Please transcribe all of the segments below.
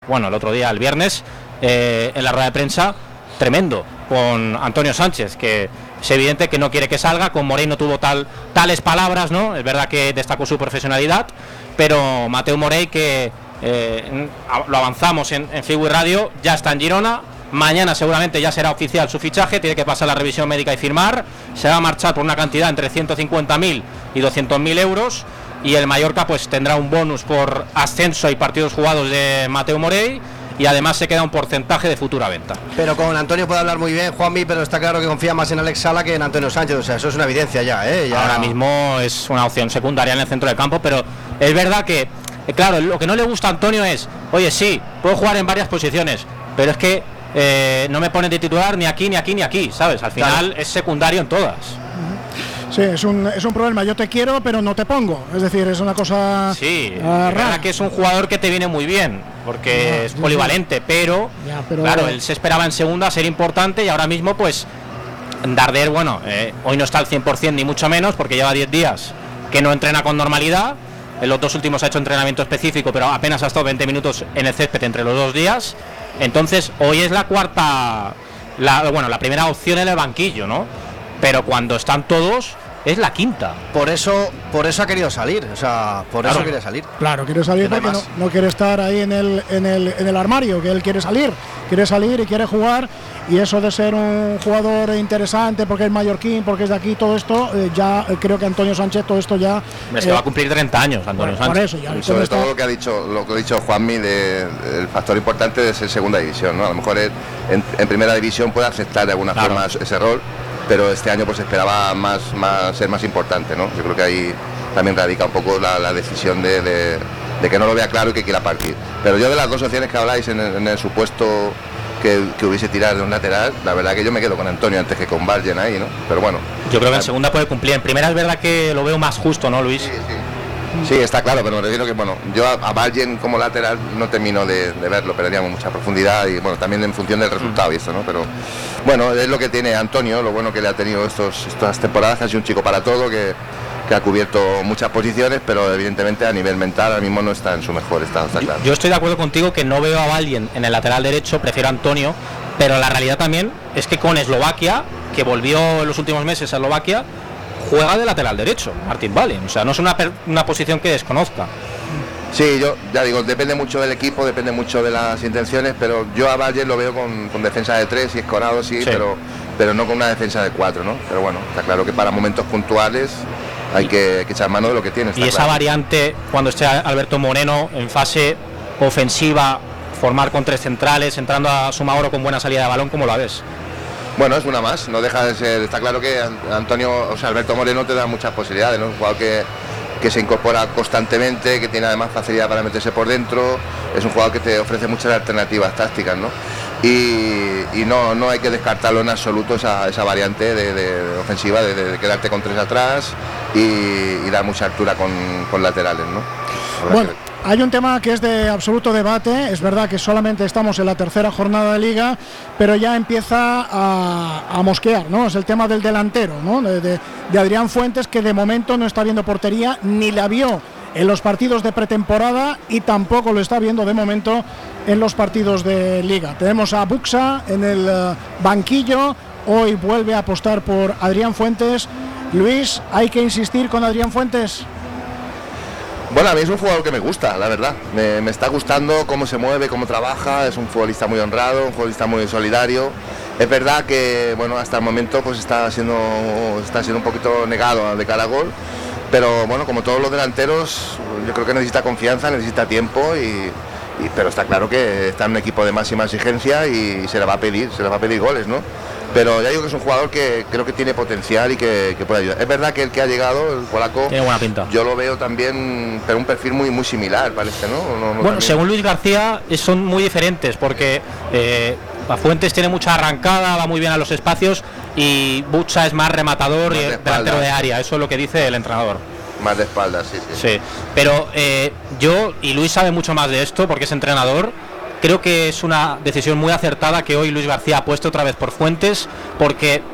bueno, el otro día, el viernes, en la rueda de prensa, tremendo, con Antonio Sánchez, que es evidente que no quiere que salga. Con Morey no tuvo tales palabras, ¿no? Es verdad que destacó su profesionalidad, pero Mateu Morey, que lo avanzamos en Figui Radio, ya está en Girona. Mañana seguramente ya será oficial su fichaje, tiene que pasar la revisión médica y firmar. Se va a marchar por una cantidad entre 150.000 y 200.000 euros. Y el Mallorca pues tendrá un bonus por ascenso y partidos jugados de Mateu Morey, y además se queda un porcentaje de futura venta. Pero con Antonio puede hablar muy bien Juanmi, pero está claro que confía más en Alex Sala que en Antonio Sánchez, o sea, eso es una evidencia ya. Ahora mismo es una opción secundaria en el centro del campo, pero es verdad que, claro, lo que no le gusta a Antonio es, oye, sí, puedo jugar en varias posiciones, pero es que no me ponen de titular ni aquí, ni aquí, ni aquí, ¿sabes? Al final claro, es secundario en todas. Sí, es un problema. Yo te quiero, pero no te pongo. Es decir, es una cosa. Sí, es verdad que es un jugador que te viene muy bien, porque es polivalente, pero claro, él se esperaba en segunda ser importante, y ahora mismo, pues, Darder, bueno, hoy no está al 100%, ni mucho menos, porque lleva 10 días que no entrena con normalidad. En los dos últimos ha hecho entrenamiento específico, pero apenas ha estado 20 minutos en el césped entre los 2 días. Entonces, hoy es la primera opción en el banquillo, ¿no? Pero cuando están todos, es la quinta. Por eso ha querido salir, o sea, eso quería salir. Claro, quiere salir porque no quiere estar ahí en el armario, que él quiere salir y quiere jugar, y eso de ser un jugador interesante porque es mallorquín, porque es de aquí, todo esto, ya creo que Antonio Sánchez, todo esto ya... Es que va a cumplir 30 años Antonio Sánchez. Por eso, y sobre todo lo que ha dicho Juanmi, el factor importante de ser segunda división, ¿no? A lo mejor en primera división puede aceptar de alguna forma ese rol, pero este año pues esperaba ser más importante, ¿no? Yo creo que ahí también radica un poco la decisión de que no lo vea claro y que quiera partir. Pero yo, de las dos opciones que habláis en el supuesto que hubiese tirado de un lateral, la verdad que yo me quedo con Antonio antes que con Bargen ahí, ¿no? Pero bueno. Yo creo que en segunda puede cumplir. En primera es verdad que lo veo más justo, ¿no, Luis? Sí, está claro, pero me refiero que, bueno, yo a Bargen como lateral no termino de verlo, perderíamos mucha profundidad, y bueno, también en función del resultado y eso, ¿no? Pero bueno, es lo que tiene Antonio, lo bueno que le ha tenido estas temporadas, que ha sido un chico para todo, que ha cubierto muchas posiciones, pero evidentemente a nivel mental ahora mismo no está en su mejor estado, está claro. Yo estoy de acuerdo contigo que no veo a Bargen en el lateral derecho, prefiero a Antonio, pero la realidad también es que con Eslovaquia, que volvió en los últimos meses a Eslovaquia, juega de lateral derecho, Martin Bargen, o sea, no es una posición que desconozca. Sí, yo ya digo, depende mucho del equipo, depende mucho de las intenciones, pero yo a Bargen lo veo con defensa de 3 y escorado, sí. Pero no con una defensa de 4, ¿no? Pero bueno, está claro que para momentos puntuales hay que echar mano de lo que tiene. Y esa variante, cuando esté Alberto Moreno en fase ofensiva, formar con 3 centrales, entrando a Sumaoro con buena salida de balón, ¿cómo la ves? Bueno, es una más, no deja de ser, está claro que Alberto Moreno te da muchas posibilidades, ¿no? Un jugador que se incorpora constantemente, que tiene además facilidad para meterse por dentro, es un jugador que te ofrece muchas alternativas tácticas, ¿no? Y no hay que descartarlo en absoluto esa variante de ofensiva, de quedarte con 3 atrás y dar mucha altura con laterales, ¿no? Bueno, hay un tema que es de absoluto debate. Es verdad que solamente estamos en la tercera jornada de Liga, pero ya empieza a mosquear, ¿no? Es el tema del delantero, ¿no? De Adrián Fuentes, que de momento no está viendo portería, ni la vio en los partidos de pretemporada y tampoco lo está viendo de momento en los partidos de Liga. Tenemos a Buxa en el banquillo. Hoy vuelve a apostar por Adrián Fuentes. Luis, ¿hay que insistir con Adrián Fuentes? Bueno, a mí es un jugador que me gusta, la verdad. Me está gustando cómo se mueve, cómo trabaja. Es un futbolista muy honrado, un futbolista muy solidario. Es verdad que, bueno, hasta el momento pues está siendo un poquito negado de cara a gol. Pero bueno, como todos los delanteros, yo creo que necesita confianza, necesita tiempo, pero está claro que está en un equipo de máxima exigencia y se le va a pedir goles, ¿no? Pero ya digo que es un jugador que creo que tiene potencial y que puede ayudar. Es verdad que el que ha llegado, el polaco, tiene buena pinta. Yo lo veo también, pero un perfil muy, muy similar, parece, ¿no? Bueno, también. Según Luis García, son muy diferentes, porque Fuentes tiene mucha arrancada, va muy bien a los espacios, y Bucha es más rematador, más y delantero de área. Eso es lo que dice el entrenador. Más de espaldas, sí. Pero yo, y Luis sabe mucho más de esto porque es entrenador, creo que es una decisión muy acertada que hoy Luis García ha puesto otra vez por Fuentes, porque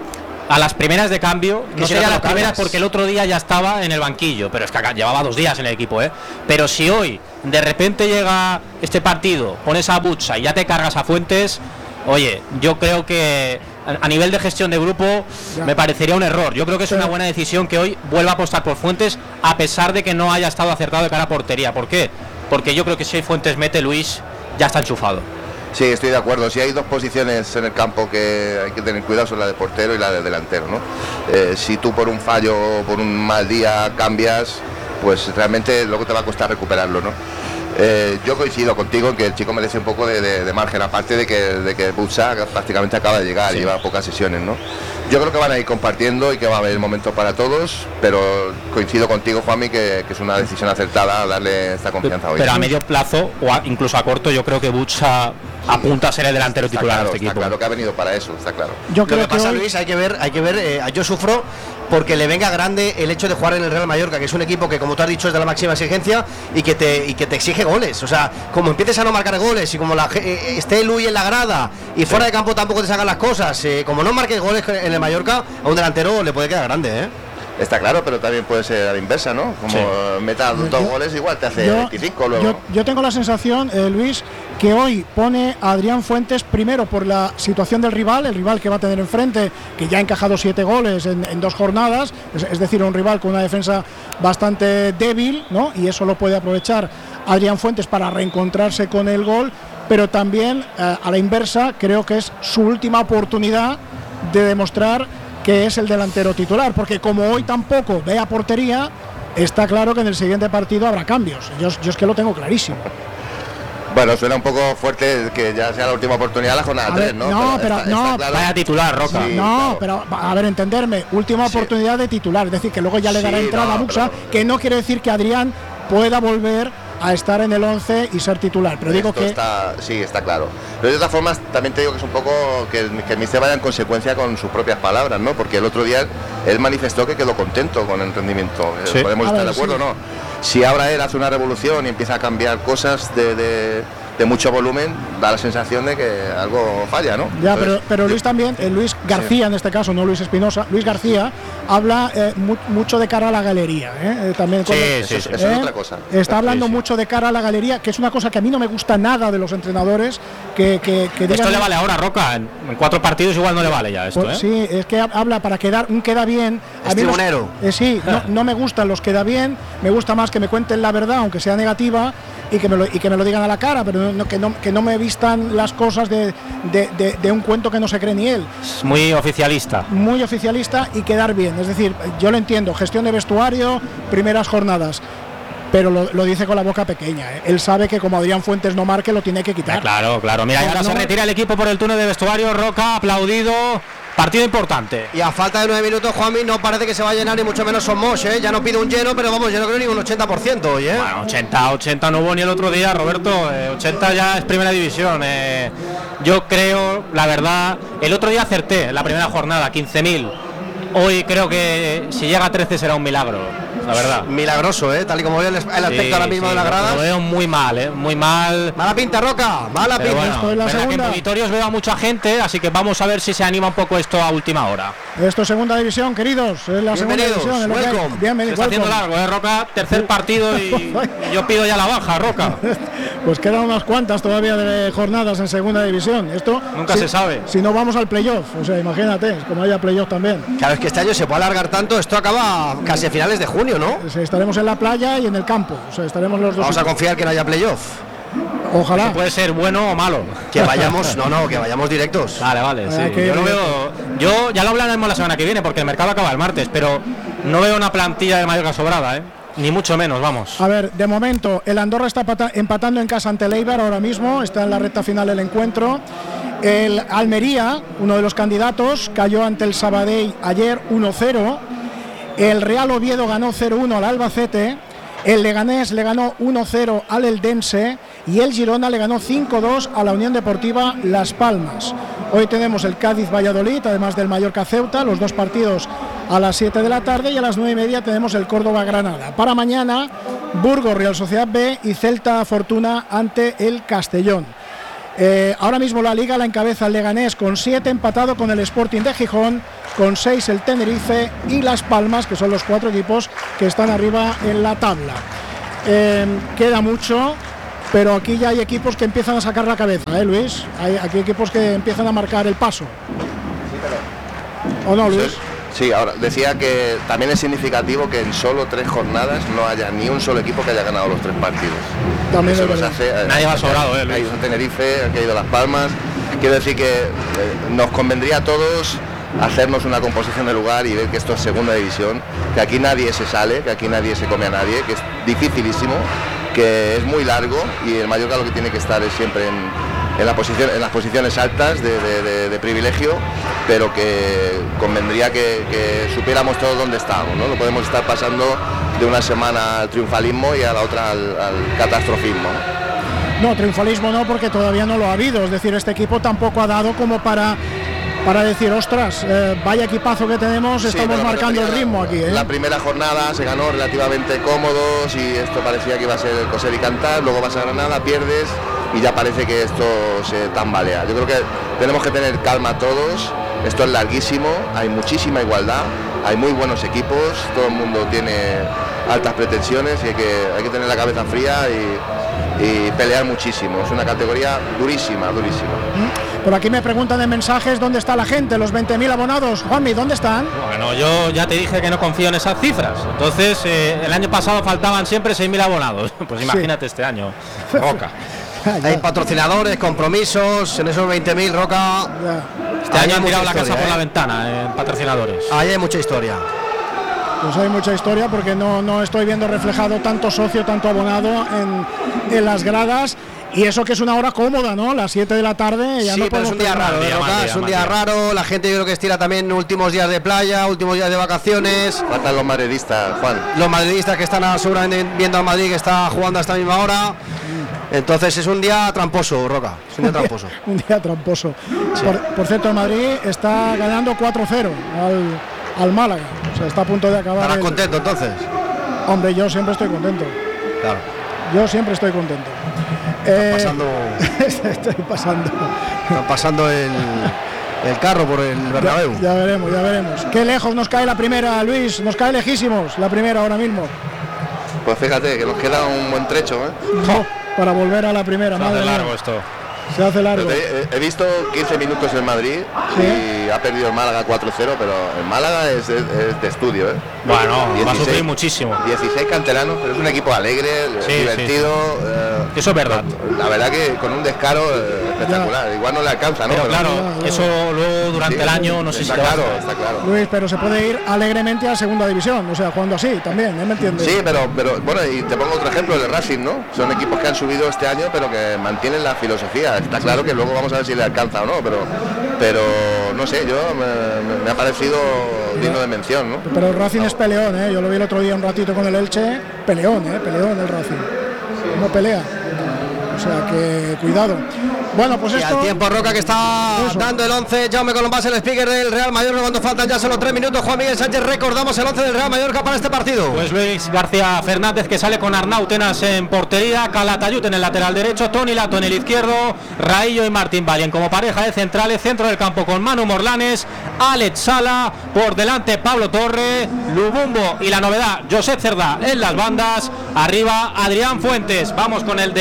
a las primeras de cambio, no sería las primeras Caldas, porque el otro día ya estaba en el banquillo, pero es que llevaba 2 días en el equipo, pero si hoy de repente llega este partido, pones a Bucha y ya te cargas a Fuentes, oye, yo creo que a nivel de gestión de grupo me parecería un error. Yo creo que es una buena decisión que hoy vuelva a apostar por Fuentes, a pesar de que no haya estado acertado de cara a portería. ¿Por qué? Porque yo creo que si Fuentes mete, Luis ya está enchufado. Sí, estoy de acuerdo. Si hay 2 posiciones en el campo que hay que tener cuidado, son la de portero y la de delantero, ¿no? Si tú por un fallo o por un mal día cambias, pues realmente luego te va a costar recuperarlo, ¿no? Yo coincido contigo en que el chico merece un poco de margen, aparte de que Bucha prácticamente acaba de llegar, sí. Lleva pocas sesiones, ¿no? Yo creo que van a ir compartiendo y que va a haber momentos para todos, pero coincido contigo, Juanmi, que es una decisión acertada darle esta confianza hoy. Pero a medio plazo o incluso a corto, yo creo que Bucha apunta a ser el delantero titular de este equipo. Está claro que ha venido para eso, está claro. Lo que pasa, Luis, hay que ver, yo sufro porque le venga grande el hecho de jugar en el Real Mallorca, que es un equipo que, como tú has dicho, es de la máxima exigencia y que te exige goles. O sea, como empieces a no marcar goles y como esté Luis en la grada y fuera de campo tampoco te sacan las cosas, como no marques goles en el Mallorca, a un delantero le puede quedar grande, Está claro, pero también puede ser a la inversa, ¿no? Como metas 2 goles, igual te hace 25 luego. Yo tengo la sensación, Luis, que hoy pone a Adrián Fuentes primero por la situación del rival, el rival que va a tener enfrente, que ya ha encajado 7 goles en 2 jornadas, es decir, un rival con una defensa bastante débil, ¿no? Y eso lo puede aprovechar Adrián Fuentes para reencontrarse con el gol, pero también a la inversa creo que es su última oportunidad de demostrar que es el delantero titular, porque como hoy tampoco ve a portería, está claro que en el siguiente partido habrá cambios. Yo es que lo tengo clarísimo. Bueno, suena un poco fuerte que ya sea la última oportunidad de la jornada 3, ¿no? No, pero está claro. Vaya titular, Roca. Sí, no, claro. Pero a ver, entenderme, última oportunidad de titular, es decir, que luego ya le dará entrada a Bucha, que no quiere decir que Adrián pueda volver a estar en el 11 y ser titular, pero digo que está claro. Pero de todas formas también te digo que es un poco que el míster vaya en consecuencia con sus propias palabras, ¿no? Porque el otro día él manifestó que quedó contento con el rendimiento. Sí. Podemos estar de acuerdo, ¿no? Si ahora él hace una revolución y empieza a cambiar cosas de mucho volumen, da la sensación de que algo falla, ¿no? Ya, pero Luis también, Luis García en este caso, no Luis Espinosa, Luis García habla mucho de cara a la galería, también eso es otra cosa. Está hablando mucho de cara a la galería, que es una cosa que a mí no me gusta nada de los entrenadores, que esto digan, le vale ahora, Roca, en 4 partidos igual no le vale ya esto, pues, sí, es que habla para un queda bien. Es tribunero. Sí, no me gustan los queda bien, me gusta más que me cuenten la verdad, aunque sea negativa, y que me lo digan a la cara, pero que no me vistan las cosas de un cuento que no se cree ni él. Es muy oficialista Y quedar bien, es decir, yo lo entiendo, gestión de vestuario, primeras jornadas, pero lo dice con la boca pequeña, Él sabe que como Adrián Fuentes no marque, lo tiene que quitar. Claro, mira, y ahora se retira el equipo por el túnel de vestuario. Roca, aplaudido. Partido importante. Y a falta de 9 minutos, Juanmi, no parece que se va a llenar ni mucho menos Somos, Ya no pide un lleno, pero vamos, yo no creo ni un 80% hoy, Bueno, 80 no hubo ni el otro día, Roberto. 80 ya es primera división. Yo creo, la verdad, el otro día acerté en la primera jornada, 15.000. Hoy creo que si llega a 13 será un milagro, la verdad. Milagroso, tal y como veo el aspecto ahora mismo de la grada. Lo veo muy mal, muy mal. Mala pinta, Roca, mala pinta. Bueno, esto es la segunda. Que en Monitorios veo a mucha gente, así que vamos a ver si se anima un poco esto a última hora. Esto es segunda división, queridos. Es la segunda división. Welcome. Se está haciendo largo, Roca. Tercer partido y yo pido ya la baja, Roca. Pues quedan unas cuantas todavía de jornadas en segunda división. Esto nunca se sabe. Si no vamos al playoff, o sea, imagínate, como haya playoff también. Claro, es que este año se puede alargar tanto, esto acaba casi a finales de junio, ¿no? Estaremos en la playa y en el campo, o sea, estaremos los dos. Vamos a confiar que no haya playoff. Ojalá. Eso puede ser bueno o malo. Que vayamos, que vayamos directos. Vale, sí. Yo no veo. Yo ya lo hablaremos la semana que viene, porque el mercado acaba el martes, pero no veo una plantilla de Mallorca sobrada, ni mucho menos, vamos. A ver, de momento, el Andorra está empatando en casa ante el Eibar ahora mismo, está en la recta final del encuentro. El Almería, uno de los candidatos, cayó ante el Sabadell ayer 1-0. El Real Oviedo ganó 0-1 al Albacete. El Leganés le ganó 1-0 al Eldense y el Girona le ganó 5-2 a la Unión Deportiva Las Palmas. Hoy tenemos el Cádiz-Valladolid, además del Mallorca-Ceuta, los dos partidos a las 7 de la tarde, y a las 9:30 tenemos el Córdoba-Granada. Para mañana, Burgos-Real Sociedad B y Celta-Fortuna ante el Castellón. Ahora mismo la Liga la encabeza el Leganés con 7, empatado con el Sporting de Gijón, con 6 el Tenerife y Las Palmas, que son los 4 equipos que están arriba en la tabla. Queda mucho, pero aquí ya hay equipos que empiezan a sacar la cabeza, Luis. Hay aquí equipos que empiezan a marcar el paso. ¿O no, Luis? Sí, ahora decía que también es significativo que en solo 3 jornadas no haya ni un solo equipo que haya ganado los 3 partidos. También eso nos hace, nadie va sobrado, ha ido Tenerife, ha caído Las Palmas. Quiero decir que nos convendría a todos hacernos una composición de lugar y ver que esto es segunda división, que aquí nadie se sale, que aquí nadie se come a nadie, que es dificilísimo, que es muy largo y el Mallorca lo que tiene que estar es siempre en las posiciones altas de privilegio, pero que convendría que supiéramos todos dónde estamos, ¿no? No podemos estar pasando de una semana al triunfalismo y a la otra al catastrofismo, ¿no? No, triunfalismo no, porque todavía no lo ha habido. Es decir, este equipo tampoco ha dado como para decir, ostras, vaya equipazo que tenemos, estamos marcando el ritmo aquí. La primera jornada se ganó relativamente cómodos y esto parecía que iba a ser el coser y cantar, luego vas a Granada, pierdes y ya parece que esto se tambalea. Yo creo que tenemos que tener calma todos, esto es larguísimo, hay muchísima igualdad, hay muy buenos equipos, todo el mundo tiene altas pretensiones y hay que tener la cabeza fría y pelear muchísimo. Es una categoría durísima. Por aquí me preguntan en mensajes dónde está la gente, los 20.000 abonados. Juanmi, ¿dónde están? Bueno, yo ya te dije que no confío en esas cifras. Entonces, el año pasado faltaban siempre 6.000 abonados. Pues imagínate este año. Roca. Hay patrocinadores, compromisos, en esos 20.000, Roca. Este año han tirado la casa por la ventana en patrocinadores. Ahí hay mucha historia. Pues hay mucha historia porque no estoy viendo reflejado tanto socio, tanto abonado en las gradas. Y eso que es una hora cómoda, ¿no? Las 7 de la tarde. Ya sí, no pero es un día raro, es un día raro. La gente yo creo que estira también últimos días de playa, últimos días de vacaciones. Faltan los madridistas, Juan. Los madridistas que están seguramente viendo al Madrid que está jugando a esta misma hora. Entonces es un día tramposo, Roca. Es un día tramposo. Un día tramposo. Sí. Por cierto, el Madrid está ganando 4-0 al Málaga. O sea, está a punto de acabar. ¿Estarás contento entonces? Hombre, yo siempre estoy contento. Claro. Yo siempre estoy contento. Estoy pasando. Están pasando el carro por el Bernabéu. Ya veremos. Qué lejos nos cae la primera, Luis. Nos cae lejísimos la primera ahora mismo. Pues fíjate que nos queda un buen trecho, No, para volver a la primera. Se hace largo esto. Se hace largo. He visto 15 minutos en Madrid. ¿Sí? Y ha perdido el Málaga 4-0, pero el Málaga es de estudio, Bueno, 16, va a sufrir muchísimo. 16 canteranos, pero es un equipo alegre, divertido. Sí. Eso es verdad. La verdad que con un descaro espectacular. Igual no le alcanza, ¿no? Pero claro, eso luego durante el año no sé si está claro. Luis, pero se puede ir alegremente a segunda división, o sea, jugando así también, ¿me entiendes? Sí, pero bueno, y te pongo otro ejemplo, el Racing, ¿no? Son equipos que han subido este año, pero que mantienen la filosofía. Está claro que luego vamos a ver si le alcanza o no, pero no sé, yo me ha parecido digno de mención, ¿no? Pero el Racing es peleón, yo lo vi el otro día un ratito con el Elche, peleón el Racing, no pelea, o sea que cuidado. Bueno, pues esto. Y al tiempo Roca que está dando el 11, Jaume Colombás, el speaker del Real Mallorca, cuando faltan ya solo 3 minutos. Juan Miguel Sánchez, recordamos el 11 del Real Mallorca para este partido. Pues Luis García Fernández, que sale con Arnau Tenas en portería, Calatayud en el lateral derecho, Toni Lato en el izquierdo, Raillo y Martín Vallen como pareja de centrales, centro del campo con Manu Morlanes, Alex Sala, por delante Pablo Torre, Lubumbo y la novedad Josep Cerdá en las bandas, arriba Adrián Fuentes. Vamos con el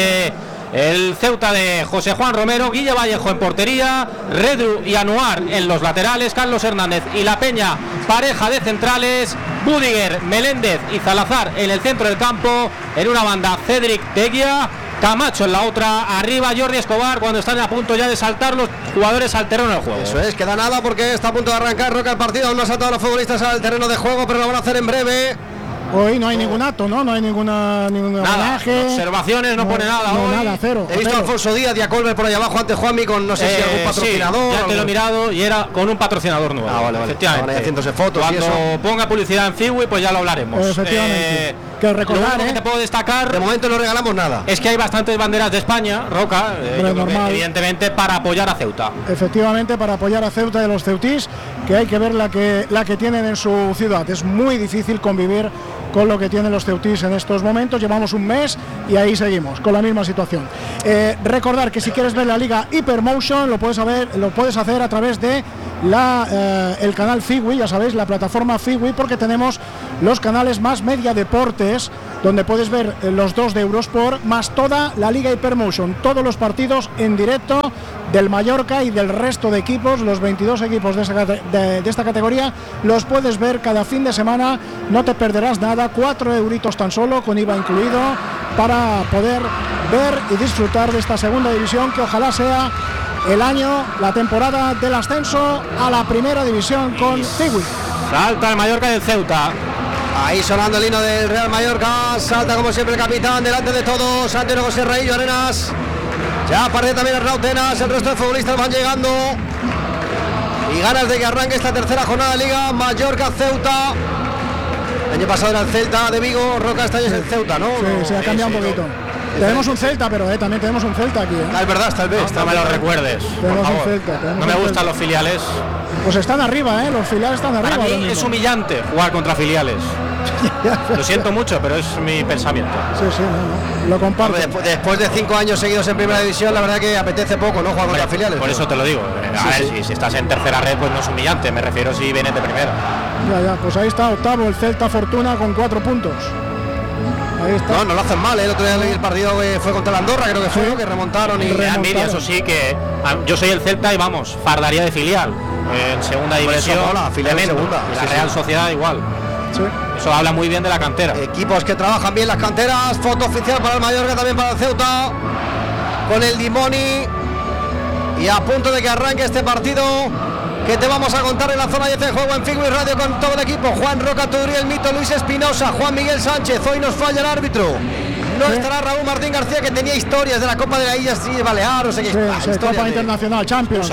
Ceuta de José Juan Romero, Guille Vallejo en portería, Redru y Anuar en los laterales, Carlos Hernández y La Peña, pareja de centrales, Budiger, Meléndez y Salazar en el centro del campo, en una banda Cedric Teguía, Camacho en la otra, arriba Jordi Escobar, cuando están a punto ya de saltar los jugadores al terreno del juego. Eso es, queda nada porque está a punto de arrancar Roca el partido, aún no han saltado los futbolistas al terreno de juego, pero lo van a hacer en breve. Hoy no hay ningún acto, ¿no? No hay ningún homenaje. Observaciones, no pone nada. No, hoy. Nada, cero. He visto a Alfonso Díaz y a Colbert por ahí abajo antes, Juanmi, con no sé si algún patrocinador. Sí, ya te lo he mirado y era con un patrocinador nuevo. Vale. Efectivamente. Ahora haciéndose fotos. Cuando ponga publicidad en Fiwi, pues ya lo hablaremos. Efectivamente. que recordar, Lo único que te puedo destacar, De momento no regalamos nada. es que hay bastantes banderas de España, Roca, yo creo que, normal. evidentemente para apoyar a Ceuta. Efectivamente, para apoyar a Ceuta y los ceutís, que hay que ver la que tienen en su ciudad. Es muy difícil convivir con lo que tienen los ceutís en estos momentos. Llevamos un mes y ahí seguimos con la misma situación. Recordar que si quieres ver la Liga Hypermotion lo puedes hacer a través de el canal Figui, ya sabéis, la plataforma Figui, porque tenemos los canales Más Media Deportes, donde puedes ver los 2 de Eurosport más toda la Liga Hypermotion, todos los partidos en directo del Mallorca y del resto de equipos, los 22 equipos de esta categoría, los puedes ver cada fin de semana, no te perderás nada, 4 euritos tan solo, con IVA incluido, para poder ver y disfrutar de esta segunda división, que ojalá sea el año, la temporada del ascenso a la primera división con Figui. Salta el Mallorca del Ceuta. Ahí sonando el himno del Real Mallorca, salta como siempre el capitán, delante de todos, Antonio José Raillo Arenas. Ya aparece también Arnau Tenas, el resto de futbolistas van llegando. Y ganas de que arranque esta tercera jornada de Liga, Mallorca-Ceuta. El año pasado era el Celta de Vigo, Roca, este año es el Ceuta, ¿no? Sí, se ha cambiado un poquito. Tenemos un Celta, pero también tenemos un Celta aquí. Ah, es verdad, está el B. No me lo recuerdes, por Tenemos un favor. Celta. No me gustan los filiales. Pues están arriba, los filiales están arriba. Para ahora mí mismo. es humillante jugar contra filiales. Lo siento mucho, pero es mi pensamiento. Sí, no, lo comparto. Hombre, después de 5 años seguidos en primera división, la verdad que apetece poco, ¿no? Jugar contra filiales. Por ¿no? eso te lo digo. A ver, si estás en tercera red, pues no es humillante. Me refiero si vienes de primera. Ya, pues ahí está octavo el Celta Fortuna con 4 puntos. Ahí está. No lo hacen mal, el otro día leí el partido que fue contra la Andorra, creo que fue, ¿no? Que remontaron y... Me da envidia, eso sí, que yo soy el Celta y vamos, fardaría de filial. En segunda Por eso división, mola, filial en tremendo. segunda. Y la Sí, Real Sociedad igual. Sí. Eso habla muy bien de la cantera. Equipos que trabajan bien las canteras, foto oficial para el Mallorca, también para el Ceuta, con el Dimoni, y a punto de que arranque este partido que te vamos a contar en la zona 10 de juego en Figui Radio con todo el equipo. Juan Roca Tudriel, Mito, Luis Espinosa, Juan Miguel Sánchez. Hoy nos falla el árbitro. No estará Raúl Martín García, que tenía historias de la Copa de la Isla y Balear, no sé qué. Copa Internacional, Champions,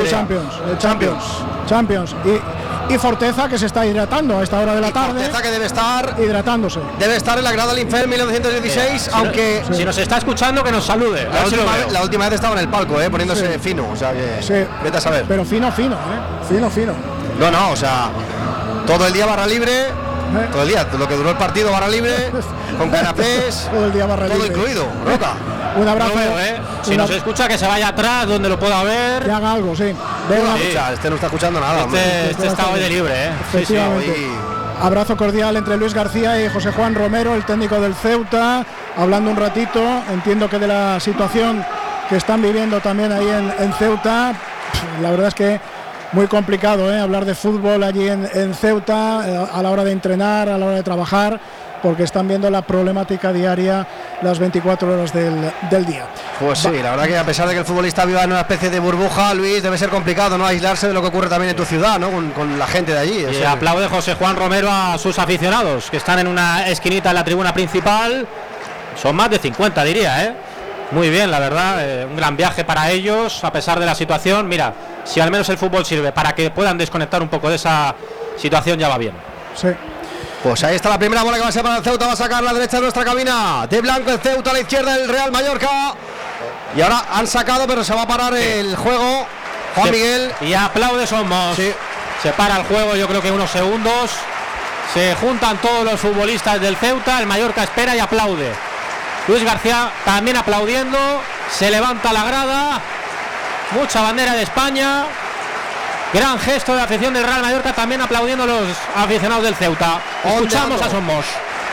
Champions. Y Forteza, que se está hidratando a esta hora de la tarde. Forteza, que debe estar en la grada del Infer 1916, aunque... Si nos está escuchando, que nos salude. La última vez estaba en el palco, poniéndose fino, o sea que... Vete a saber. Pero fino. No, o sea, todo el día barra libre, todo el día, lo que duró el partido barra libre, con canapés, todo el día barra todo libre. incluido, Roca. Un abrazo. No veo, Si nos escucha, que se vaya atrás, donde lo pueda ver. Que haga algo, sí. Este no está escuchando nada. Este está hoy de libre, Efectivamente. Sí. Abrazo cordial entre Luis García y José Juan Romero, el técnico del Ceuta, hablando un ratito, entiendo que de la situación que están viviendo también ahí en Ceuta. La verdad es que muy complicado hablar de fútbol allí en Ceuta, a la hora de entrenar, a la hora de trabajar, porque están viendo la problemática diaria las 24 horas del día. Pues sí, la verdad que a pesar de que el futbolista viva en una especie de burbuja, Luis, debe ser complicado no aislarse de lo que ocurre también en tu ciudad, ¿no? Con la gente de allí. Y aplaude José Juan Romero a sus aficionados, que están en una esquinita en la tribuna principal. Son más de 50, diría, Muy bien, la verdad, un gran viaje para ellos, a pesar de la situación. Mira, si al menos el fútbol sirve para que puedan desconectar un poco de esa situación, ya va bien. Sí. Pues ahí está la primera bola que va a ser para el Ceuta, va a sacar a la derecha de nuestra cabina. De blanco el Ceuta, a la izquierda el Real Mallorca. Y ahora han sacado, pero se va a parar el juego. Juan Miguel. Y aplaude Somos. Sí. Se para el juego, yo creo que unos segundos. Se juntan todos los futbolistas del Ceuta, el Mallorca espera y aplaude. Luis García también aplaudiendo, se levanta la grada, mucha bandera de España, gran gesto de afición del Real Mallorca, también aplaudiendo los aficionados del Ceuta. Escuchamos a Somos.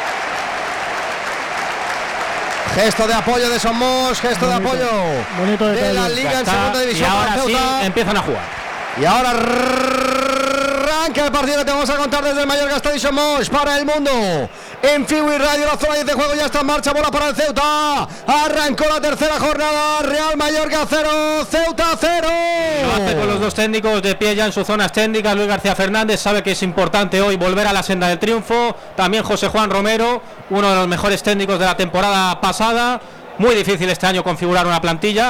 Gesto de apoyo de Somos, gesto de apoyo de la Liga en segunda división. Y ahora sí empiezan a jugar. Y ahora arranca el partido que te vamos a contar desde el Mallorca Estadio Somos para el mundo. En Figui Radio, la zona 10 de juego ya está en marcha, bola para el Ceuta. Arrancó la tercera jornada, Real Mallorca 0, Ceuta 0. Lo hace con los dos técnicos de pie ya en sus zonas técnicas. Luis García Fernández sabe que es importante hoy volver a la senda del triunfo. También José Juan Romero, uno de los mejores técnicos de la temporada pasada. muy difícil este año confeccionar una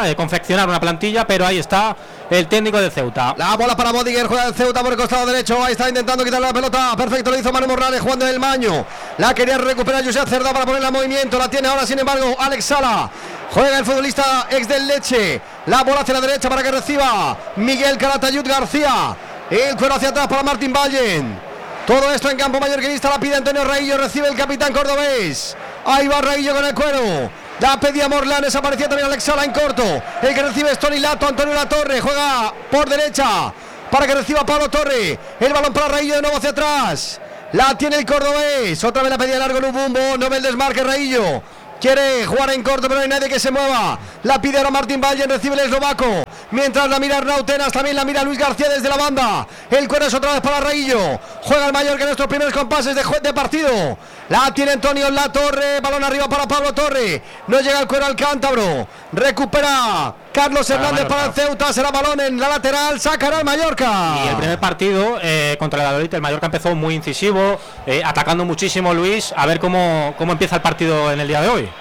plantilla, pero ahí está el técnico de Ceuta. La bola para Bodiger, juega el Ceuta por el costado derecho, ahí está intentando quitarle la pelota, perfecto, lo hizo Manu Morales jugando en el Maño, la quería recuperar Josep Cerdá para ponerla en movimiento, la tiene ahora sin embargo Alex Sala, juega el futbolista ex del Leche, la bola hacia la derecha para que reciba Miguel Calatayud García, el cuero hacia atrás para Martín Vallen, todo esto en campo mallorquinista, la pide Antonio Raillo, recibe el capitán cordobés, ahí va Raillo con el cuero. La pedía Morlanes, aparecía también Alex Sala en corto. El que recibe es Toni Lato, Antonio Latorre, juega por derecha para que reciba Pablo Torre. El balón para Raillo de nuevo hacia atrás. La tiene el cordobés, otra vez la pedía largo Lubumbo, no ve el desmarque Raillo. Quiere jugar en corto, pero no hay nadie que se mueva. La pide ahora Martín Vallen, recibe el eslovaco. Mientras la mira Arnau Tenas, también la mira Luis García desde la banda. El cuero es otra vez para Raillo. Juega el Mallorca en estos primeros compases de partido. La tiene Antonio Latorre, balón arriba para Pablo Torre. No llega el cuero al cántabro. Recupera Carlos Hernández para el Ceuta, será balón en la lateral, sacará el Mallorca. Y el primer partido contra el Valladolid, el Mallorca empezó muy incisivo, atacando muchísimo Luis, a ver cómo empieza el partido en el día de hoy.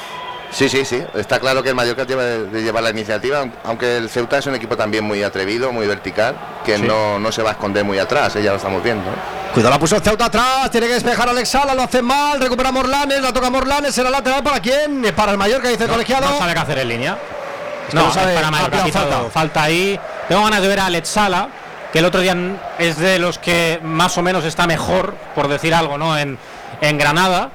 Sí, está claro que el Mallorca lleva la iniciativa, aunque el Ceuta es un equipo también muy atrevido, muy vertical, que sí. no se va a esconder muy atrás, ya lo estamos viendo. Cuidado, la puso el Ceuta atrás, tiene que despejar a Alex Sala, lo hace mal, recupera Morlanes, la toca Morlanes, será lateral para quién, para el Mallorca, dice el colegiado. No sabe qué hacer en línea. No sabe, para Mallorca, falta ahí. Tengo ganas de ver a Alex Sala, que el otro día es de los que más o menos está mejor, por decir algo, ¿no? En Granada.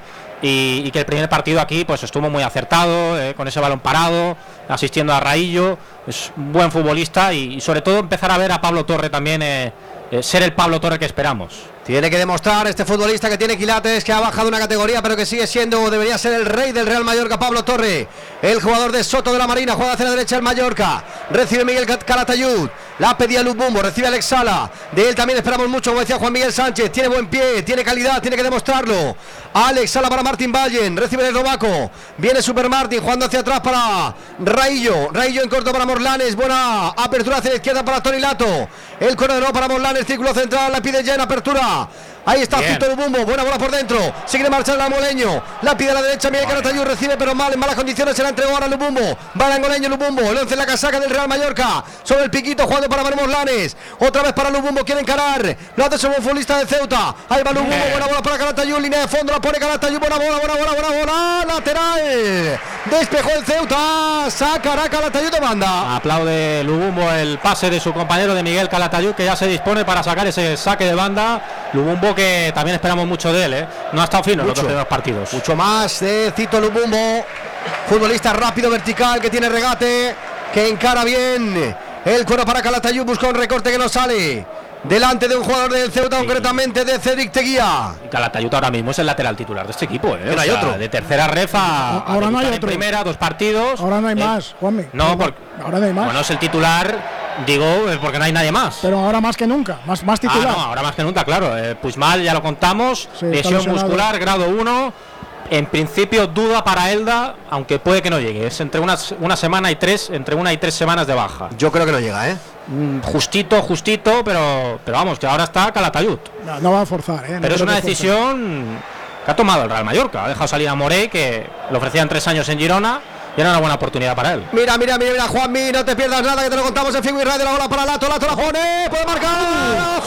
Y que el primer partido aquí pues estuvo muy acertado, con ese balón parado, asistiendo a Raillo. Es un buen futbolista y sobre todo empezar a ver a Pablo Torre también ser el Pablo Torre que esperamos. Tiene que demostrar este futbolista que tiene quilates, que ha bajado una categoría, pero que sigue siendo o debería ser el rey del Real Mallorca, Pablo Torre. El jugador de Soto de la Marina, juega hacia la derecha el Mallorca. Recibe Miguel Calatayud, la pedía Lubumbo, recibe Alex Sala. De él también esperamos mucho, como decía Juan Miguel Sánchez. Tiene buen pie, tiene calidad, tiene que demostrarlo. Alex Sala para Martín Vallen, recibe el eslovaco. Viene Super Martín, jugando hacia atrás para Raillo. Raillo en corto para Morlanes, buena apertura hacia la izquierda para Toni Lato. El corredor para Morlanes, círculo central, la pide ya en apertura. Ahí está Fito Lubumbo, buena bola por dentro. Sigue marchando el Moleño, la pide a la derecha Miguel Calatayud, recibe pero mal, en malas condiciones, se la entregó ahora Lubumbo. Va el angoleño Lubumbo, lance en la casaca del Real Mallorca, sobre el piquito, jugando para Manu Morlanes. Otra vez para Lubumbo, quiere encarar, lo hace sobre un futbolista de Ceuta. Ahí va Lubumbo, buena bola para Calatayud, línea de fondo, la pone Calatayud, buena bola, lateral. Despejó el Ceuta, sacará Calatayud de banda. Aplaude Lubumbo el pase de su compañero de Miguel Calatayud, que ya se dispone para sacar ese saque de banda. Lubumbo, que también esperamos mucho de él, no ha estado fino en los primeros partidos. Mucho más de Cito Lubumbo, futbolista rápido, vertical, que tiene regate, que encara bien. El cuero para Calatayud, busca un recorte que no sale. Delante de un jugador del Ceuta, concretamente de Cedric Teguía. Calatayud ahora mismo es el lateral titular de este equipo, Pero hay otro. De tercera refa. Ahora no hay otro. Primera, 2 partidos. Ahora no hay más, Juanmi. No, porque ahora no hay más. Bueno, es el titular. Digo, porque no hay nadie más. Pero ahora más que nunca, más titular. No, ahora más que nunca, claro. Puigmal, ya lo contamos, sí, lesión muscular, grado 1. En principio duda para Elda, aunque puede que no llegue. Es entre una semana y 3, entre 1 y 3 semanas de baja. Yo creo que no llega, Justito, pero vamos, que ahora está Calatayud. No va a forzar, No, pero es una decisión que ha tomado el Real Mallorca. Ha dejado salir a Morey, que le ofrecían 3 años en Girona. Y era una buena oportunidad para él. Mira, Juanmi, no te pierdas nada, que te lo contamos en Figui Radio. La bola para Lato la pone, puede marcar.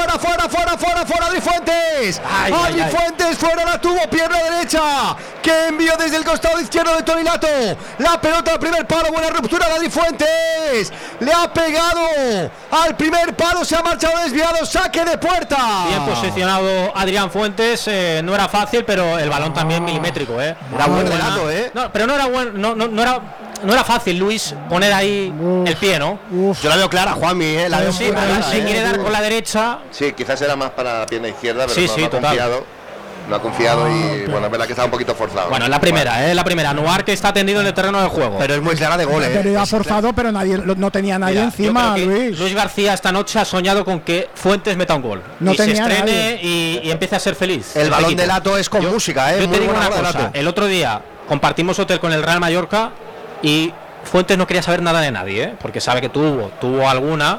Fuera, Adri Fuentes. Adri Fuentes, fuera, la tuvo, pierna derecha, que envió desde el costado izquierdo de Toni Lato. La pelota al primer palo, buena ruptura de Adri Fuentes. Le ha pegado al primer palo, se ha marchado desviado, saque de puerta. Bien posicionado Adrián Fuentes, no era fácil, pero el balón también milimétrico, Era buen de Lato, No, pero no era bueno, no era fácil, Luis, poner ahí el pie, ¿no? Yo la veo clara, Juanmi, la veo sí, si quiere dar con la derecha. Sí, quizás era más para la pierna izquierda, pero sí, no ha confiado y bueno, es verdad que está un poquito forzado. Bueno, la primera, Anuar, que está tendido en el terreno del juego. Pero es muy clara de gol, Pero ha forzado, pero no tenía nadie encima, Luis. Luis García esta noche ha soñado con que Fuentes meta un gol. No y tenía se estrene nadie. y empiece a ser feliz. El balón de Lato es con música, Yo te digo una cosa, el otro día compartimos hotel con el Real Mallorca y Fuentes no quería saber nada de nadie, porque sabe que tuvo alguna,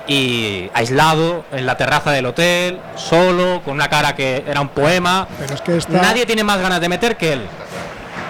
y aislado en la terraza del hotel, solo, con una cara que era un poema. Pero es que nadie tiene más ganas de meter que él.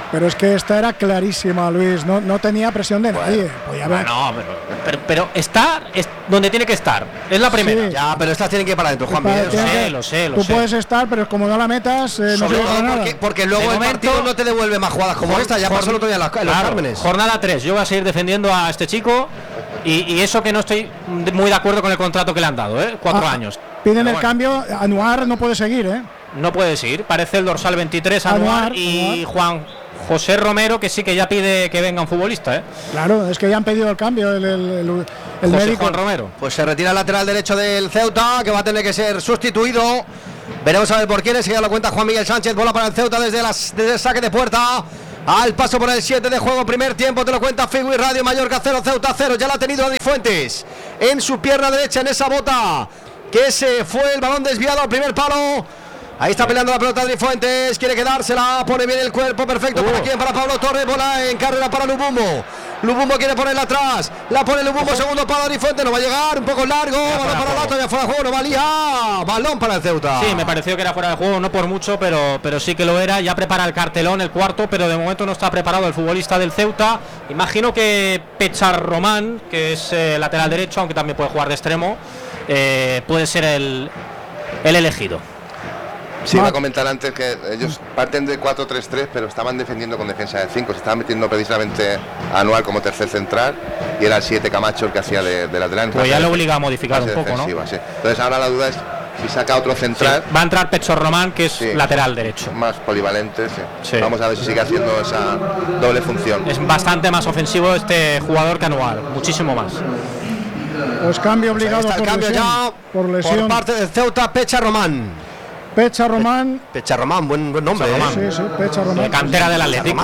Pero es que esta era clarísima, Luis. No tenía presión de nadie. Podía haber... No, pero está donde tiene que estar. Es la primera. Sí. Ya, pero estas tienen que ir para adentro, Juan. Lo sé. Tú puedes estar, pero como no la metas, no Sobre sirve todo para nada. porque luego el partido no te devuelve más jugadas como esta. Ya pasó el otro día en los Cármenes. Jornada 3. Yo voy a seguir defendiendo a este chico. Y eso que no estoy muy de acuerdo con el contrato que le han dado, 4 años. Piden el cambio. Anuar no puede seguir, No puede seguir. Parece el dorsal 23 Anuar y Juan José Romero, que sí que ya pide que venga un futbolista, Claro, es que ya han pedido el cambio el José médico. Juan Romero. Pues se retira el lateral derecho del Ceuta, que va a tener que ser sustituido. Veremos a ver por quién es, que ya lo cuenta Juan Miguel Sánchez. Bola para el Ceuta desde el saque de puerta. Al paso por el 7 de juego, primer tiempo, te lo cuenta Figui Radio. Mallorca 0, Ceuta 0. Ya la ha tenido Adri Fuentes en su pierna derecha, en esa bota, que se fue el balón desviado al primer palo. Ahí está peleando la pelota Adri Fuentes, quiere quedársela, pone bien el cuerpo, perfecto. ¿Para quién? Para Pablo Torres, bola en carrera para Lubumbo. Lubumbo quiere ponerla atrás, la pone Lubumbo, segundo palo Adri Fuentes, no va a llegar, un poco largo, balón para Lato, ya fuera de juego, no valía, balón para el Ceuta. Sí, me pareció que era fuera de juego, no por mucho, pero sí que lo era. Ya prepara el cartelón, el cuarto, pero de momento no está preparado el futbolista del Ceuta. Imagino que Pechar Román, que es lateral derecho, aunque también puede jugar de extremo, puede ser el elegido. Sí, iba a comentar antes que ellos parten de 4-3-3, pero estaban defendiendo con defensa de 5. Se estaban metiendo precisamente a Anual como tercer central y era el 7 Camacho el que hacía de lateral. Pues ya lo obliga a modificar un poco, ¿no? Sí. Entonces ahora la duda es si saca otro central. Sí. Va a entrar Pechor Román, que es lateral derecho. Más polivalente, sí. Vamos a ver si sigue haciendo esa doble función. Es bastante más ofensivo este jugador que Anual, muchísimo más. Pues cambio obligado por lesión por parte del Ceuta. Pechar Román. Pechar Román, buen nombre. Sí, Pechar Román. De cantera del Atlético.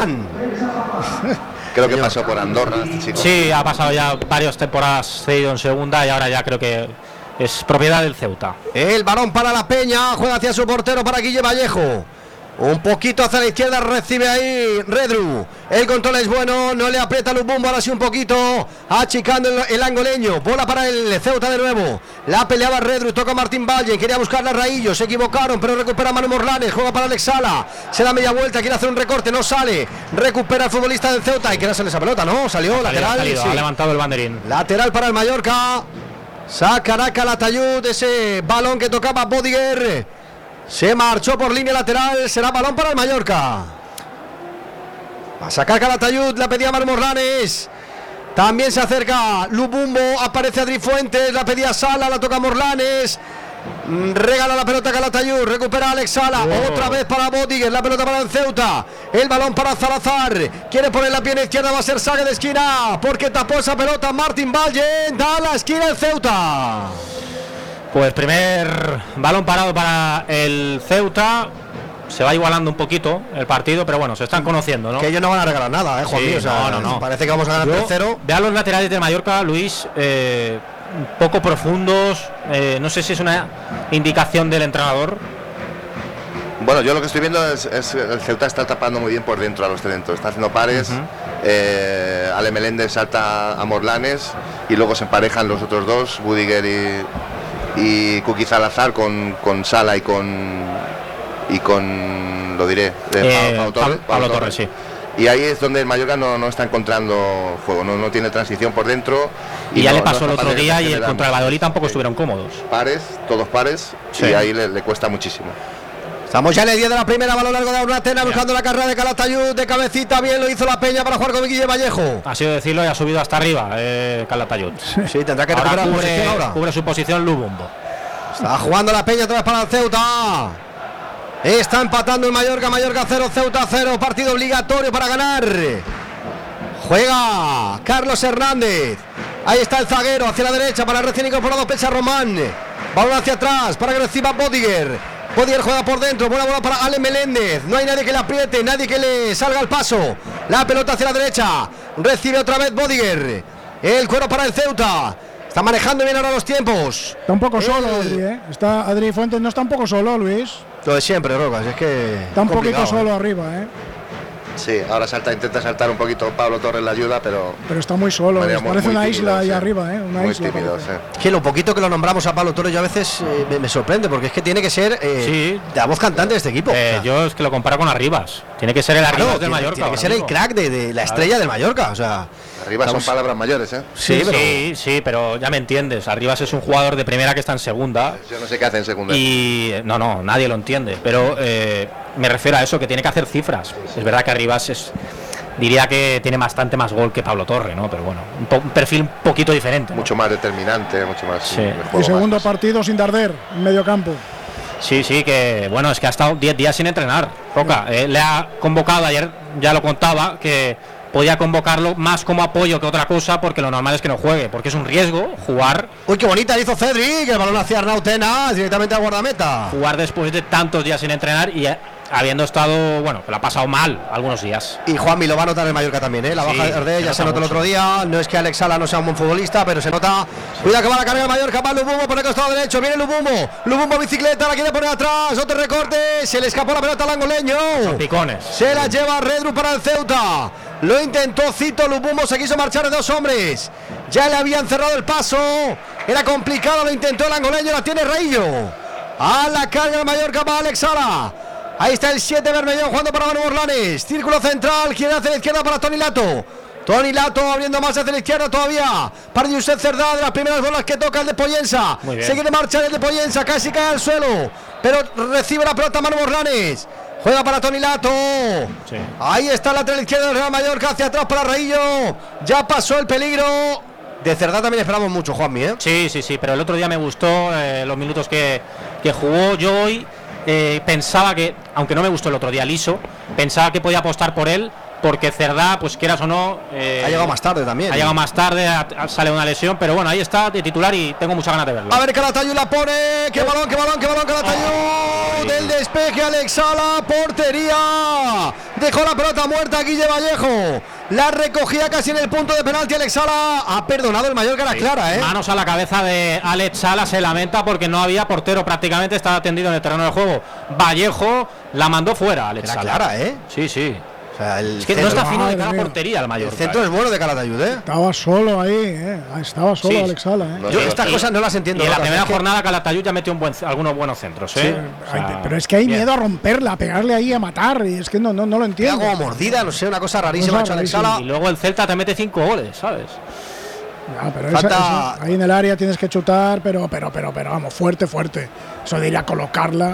Creo que pasó por Andorra este chico. Sí, ha pasado ya varias temporadas cedido en segunda y ahora ya creo que es propiedad del Ceuta. El balón para la Peña, juega hacia su portero para Guille Vallejo. Un poquito hacia la izquierda, recibe ahí Redru. El control es bueno, no le aprieta Lubumbo, ahora sí un poquito, achicando el angoleño. Bola para el Ceuta de nuevo. La peleaba Redru, toca Martín Valle, quería buscar a Raillo, se equivocaron, pero recupera Manu Morlanes, juega para Alex Sala. Se da media vuelta, quiere hacer un recorte, no sale. Recupera el futbolista del Ceuta y quiere hacerle esa pelota, ¿no? Salió lateral. Sí. Ha levantado el banderín. Lateral para el Mallorca. Sacará Calatayud ese balón que tocaba Bodiger. Se marchó por línea lateral, será balón para el Mallorca. Va a sacar Calatayud, la pedía Manu Morlanes. También se acerca Lubumbo, aparece Adri Fuentes, la pedía Sala, la toca Morlanes. Regala la pelota Calatayud, recupera Alex Sala, otra vez para Bodiger, la pelota para el Ceuta, el balón para Salazar, quiere poner la pierna izquierda, va a ser saque de esquina, porque tapó esa pelota Martín Valle, da la esquina el Ceuta. Pues primer balón parado para el Ceuta. Se va igualando un poquito el partido, pero bueno, se están conociendo, ¿no? Que ellos no van a regalar nada, Juan mío. No. Parece que vamos a ganar 3-0. Ve a los laterales de Mallorca, Luis, poco profundos. No sé si es una indicación del entrenador. Bueno, yo lo que estoy viendo es el Ceuta está tapando muy bien por dentro a los centros. Está haciendo pares. Ale Meléndez salta a Morlanes y luego se emparejan los otros dos, Budiger y Kuki Salazar con Sala y con lo diré, Pablo Torres, sí. Y ahí es donde el Mallorca no está encontrando juego, no tiene transición por dentro. Y ya le pasó el otro día y contra el Valladolid tampoco estuvieron cómodos. Todos pares, sí. Y ahí le cuesta muchísimo. Estamos ya en el 10 de la primera, balón largo de Urratena, buscando la carrera de Calatayud, de cabecita, bien lo hizo la Peña para jugar con Guille Vallejo. Ha sido decirlo y ha subido hasta arriba Calatayud. Sí, tendrá que recuperar cubre su posición Lubumbo. Está jugando la Peña otra vez para el Ceuta. Está empatando el Mallorca 0, Ceuta 0, partido obligatorio para ganar. Juega Carlos Hernández. Ahí está el zaguero hacia la derecha para el recién incorporado Pechar Román. Balón hacia atrás para que reciba Bodiger. Bodiger juega por dentro, buena bola para Ale Meléndez. No hay nadie que le apriete, nadie que le salga al paso. La pelota hacia la derecha. Recibe otra vez Bodiger. El cuero para el Ceuta. Está manejando bien ahora los tiempos. Está un poco solo Adri, Está Adri Fuentes, no está un poco solo, Luis. Lo de siempre, Rocas, es que está un poquito solo arriba, Sí, ahora intenta saltar un poquito Pablo Torres la ayuda, pero está muy solo, parece una isla ahí arriba, una muy isla. tímido, Que lo poquito que lo nombramos a Pablo Torres yo a veces me sorprende, porque es que tiene que ser la voz cantante de este equipo. Yo es que lo comparo con Arribas. Tiene que ser el Arribas del Mallorca. Tiene que ser el crack de la estrella del Mallorca, o sea... Arribas son palabras mayores, ¿eh? Sí, pero ya me entiendes. Arribas es un jugador de primera que está en segunda. Yo no sé qué hace en segunda. Y no, nadie lo entiende. Pero me refiero a eso, que tiene que hacer cifras. Es verdad que Arribas diría que tiene bastante más gol que Pablo Torre, ¿no? Pero bueno, un perfil un poquito diferente, ¿no? Mucho más determinante, mucho más... Sí. Y segundo partido sin Darder, en medio campo. Sí, que bueno, es que ha estado 10 días sin entrenar. Roca, le ha convocado ayer, ya lo contaba, que podía convocarlo más como apoyo que otra cosa, porque lo normal es que no juegue, porque es un riesgo jugar. Uy, qué bonita hizo Cedric, el balón hacia Arnau Tenas, directamente al guardameta. Jugar después de tantos días sin entrenar y habiendo estado, bueno, que lo ha pasado mal algunos días. Y Juanmi lo va a notar en Mallorca también, la baja de Darder, ya se notó el otro día. No es que Alex Sala no sea un buen futbolista, pero se nota. Cuidado que va la carga de Mallorca, va Lubumbo por el costado derecho, viene Lubumbo bicicleta, la quiere poner atrás, otro recorte, se le escapó la pelota al angoleño. Son picones. Se la lleva Redru para el Ceuta. Lo intentó Cito, Lubumbo se quiso marchar de 2 hombres. Ya le habían cerrado el paso. Era complicado, lo intentó el angoleño, la tiene Reillo. A la carga de Mallorca para Alex Sala. Ahí está el 7 Bermellón jugando para Manu Morlanes. Círculo central, quiere hacia la izquierda para Toni Lato. Toni Lato abriendo más hacia la izquierda todavía. Para Josep Cerdá, de las primeras bolas que toca el de Pollensa. Se quiere marchar el de Pollensa, casi cae al suelo. Pero recibe la pelota Manu Morlanes. Juega para Toni Lato. Sí. Ahí está el lateral izquierdo del Real Mallorca, hacia atrás para Reillo. Ya pasó el peligro. De Cerdá también esperamos mucho, Juanmi, ¿eh? Sí, pero el otro día me gustó los minutos que jugó. Yo hoy pensaba que, aunque no me gustó el otro día Liso, pensaba que podía apostar por él, porque Cerdá, pues quieras o no, ha llegado más tarde también. Ha llegado más tarde, sale una lesión, pero bueno, ahí está de titular y tengo muchas ganas de verlo. A ver, Calatayud la pone. ¡Qué balón, Calatayud! Del despeje, Alex Sala, portería. Dejó la pelota muerta Guille Vallejo. La recogía casi en el punto de penalti Alex Sala. Ha perdonado el Mallorca, era clara, ¿eh? Manos a la cabeza de Alex Sala, se lamenta porque no había portero, prácticamente estaba tendido en el terreno de juego. Vallejo la mandó fuera, Alex Sala. Era clara, ¿eh? Sí. Es que no está fino de cara portería el Mallorca. El centro es bueno de Calatayud, ¿eh? Estaba solo ahí, Estaba solo Alex Sala, ¿eh? Yo estas cosas no las entiendo. Y en la primera jornada Calatayud ya metió algunos buenos centros, ¿eh? Sí, pero es que hay miedo a romperla, a pegarle ahí, a matar, y es que no lo entiendo. Como mordida, no sé, una cosa rarísima ha hecho Alex Sala. Y luego el Celta te mete 5 goles, ¿sabes? Ya, pero esa, ahí en el área tienes que chutar, pero vamos, fuerte. Eso de ir a colocarla.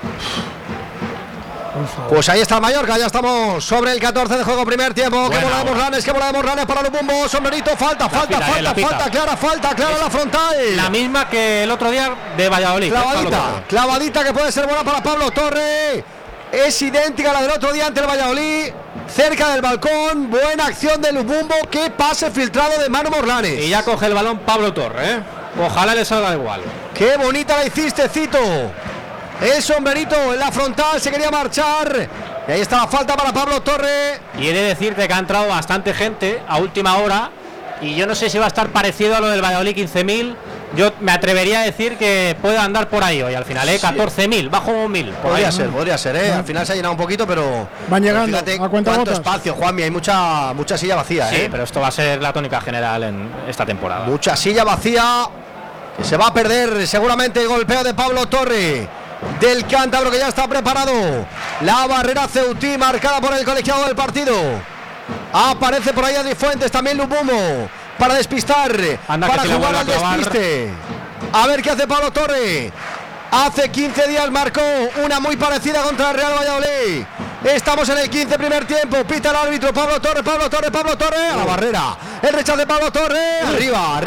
Pues ahí está el Mallorca, ya estamos sobre el 14 de juego, primer tiempo. Qué bola de Morlanes para Lubumbo, sombrerito, falta, clara la frontal. La misma que el otro día de Valladolid. Clavadita que puede ser buena para Pablo Torre. Es idéntica a la del otro día ante el Valladolid. Cerca del balcón, buena acción de Lubumbo, qué pase filtrado de Manu Morlanes. Y ya coge el balón Pablo Torre, ¿eh? Ojalá le salga igual. Qué bonita la hiciste, Cito. El sombrerito en la frontal, se quería marchar. Y ahí está la falta para Pablo Torre. Y he de decirte que ha entrado bastante gente a última hora. Y yo no sé si va a estar parecido a lo del Valladolid 15.000. Yo me atrevería a decir que puede andar por ahí hoy al final, 14.000, bajo 1.000. Podría ser, ¿eh? Al final se ha llenado un poquito, pero van llegando. Fíjate cuánto espacio, Juanmi, hay mucha silla vacía, sí, pero esto va a ser la tónica general en esta temporada. Mucha silla vacía, que se va a perder seguramente el golpeo de Pablo Torre. Del cántabro que ya está preparado. La barrera ceutí marcada por el colegiado del partido. Aparece por ahí Adri Fuentes, también Lubumbo para despistar, para jugar al despiste. A ver qué hace Pablo Torre. Hace 15 días marcó una muy parecida contra el Real Valladolid. Estamos en el 15 primer tiempo. Pita el árbitro. Pablo Torre a la barrera. El rechazo de Pablo Torre. Arriba.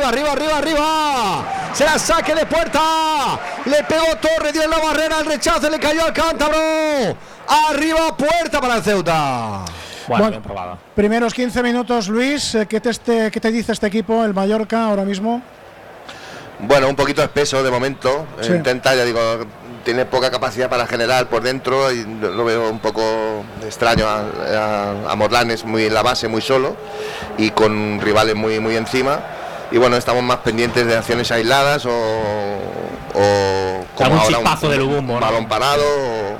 Será saque de puerta. Le pegó Torre, dio en la barrera. El rechazo le cayó al cántabro. Arriba, puerta para el Ceuta. Bueno, bien probado. Primeros 15 minutos, Luis. ¿Qué te dice este equipo, el Mallorca, ahora mismo? Bueno, un poquito espeso de momento. Sí. Intenta, ya digo, tiene poca capacidad para generar por dentro y lo veo un poco extraño a Morlanes, muy en la base, muy solo y con rivales muy encima. Y bueno, estamos más pendientes de acciones aisladas o como algún ahora chispazo de Lubumbo, un balón parado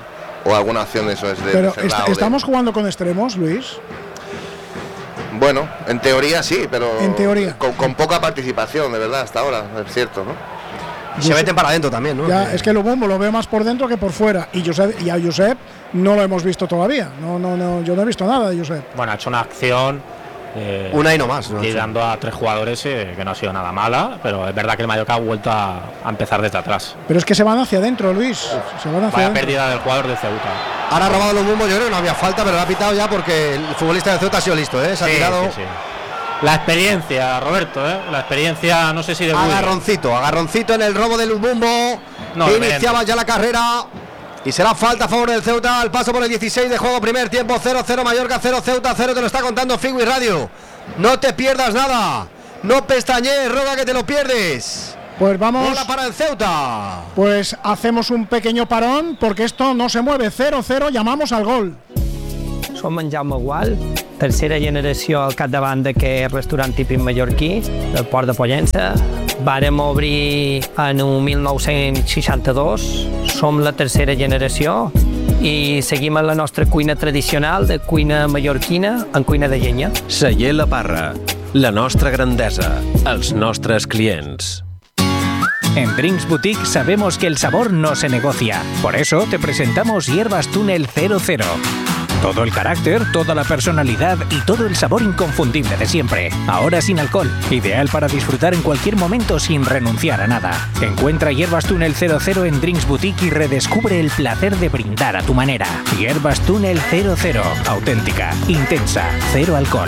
o alguna acción de eso es de Pero cerrado, ¿estamos jugando con extremos, Luis? Bueno, en teoría sí, pero en teoría. Con poca participación, de verdad, hasta ahora, es cierto, ¿no? Y se meten para adentro también, ¿no? Ya, es que lo veo más por dentro que por fuera. Y a Josep no lo hemos visto todavía. No, yo no he visto nada de Josep. Bueno, ha hecho una acción. Una y no más, ¿no? Y dando a 3 jugadores que no ha sido nada mala, pero es verdad que el Mallorca ha vuelto a empezar desde atrás. Pero es que se van hacia adentro, Luis. Se van hacia Vaya pérdida del jugador de Ceuta. Ahora ha robado los bombos, yo creo que no había falta, pero lo ha pitado ya porque el futbolista de Ceuta ha sido listo, ¿eh? Se ha tirado. Sí. La experiencia, Roberto, la experiencia, no sé si de agarroncito en el robo del Bumbo. No, iniciaba ya la carrera. Y será falta a favor del Ceuta. Al paso por el 16 de juego, primer tiempo, 0-0 Mallorca, 0 Ceuta, 0. Te lo está contando Figui Radio. No te pierdas nada. No pestañees, roga que te lo pierdes. Pues vamos. Bola para el Ceuta. Pues hacemos un pequeño parón porque esto no se mueve. 0-0, llamamos al gol. Som en Jaume Gual, tercera generació al capdavant d'aquest restaurant típic mallorquí, del Port de Pollença. Vàrem obrir en un 1962, som la tercera generació i seguim en la nostra cuina tradicional de cuina mallorquina en cuina de llenya. Celler La Parra, la nostra grandesa, els nostres clients. En Drinks Boutique sabemos que el sabor no se negocia. Por eso te presentamos Hierbas Túnel 00. Todo el carácter, toda la personalidad y todo el sabor inconfundible de siempre. Ahora sin alcohol. Ideal para disfrutar en cualquier momento sin renunciar a nada. Encuentra Hierbas Túnel 00 en Drinks Boutique y redescubre el placer de brindar a tu manera. Hierbas Túnel 00. Auténtica, intensa, cero alcohol.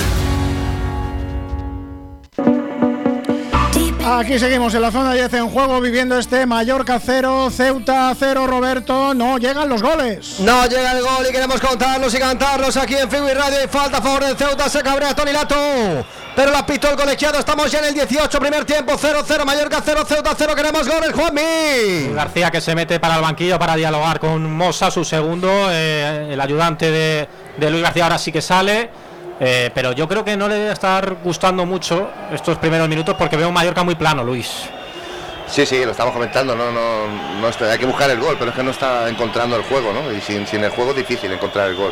Aquí seguimos en la zona 10 en juego, viviendo este Mallorca 0, Ceuta 0, Roberto. No llegan los goles. No llega el gol y queremos contarlos y cantarlos aquí en Figui Radio. Y falta a favor del Ceuta, se cabrea Toni Lato. Pero la pitó el colegiado, estamos ya en el 18, primer tiempo, 0-0, Mallorca 0, Ceuta 0, queremos goles, Juanmi. García que se mete para el banquillo para dialogar con Mosa, su segundo, el ayudante de Luis García ahora sí que sale. Pero yo creo que no le debe estar gustando mucho estos primeros minutos porque veo un Mallorca muy plano, Luis. Sí, lo estamos comentando, no hay que buscar el gol, pero es que no está encontrando el juego, ¿no? Y sin el juego es difícil encontrar el gol.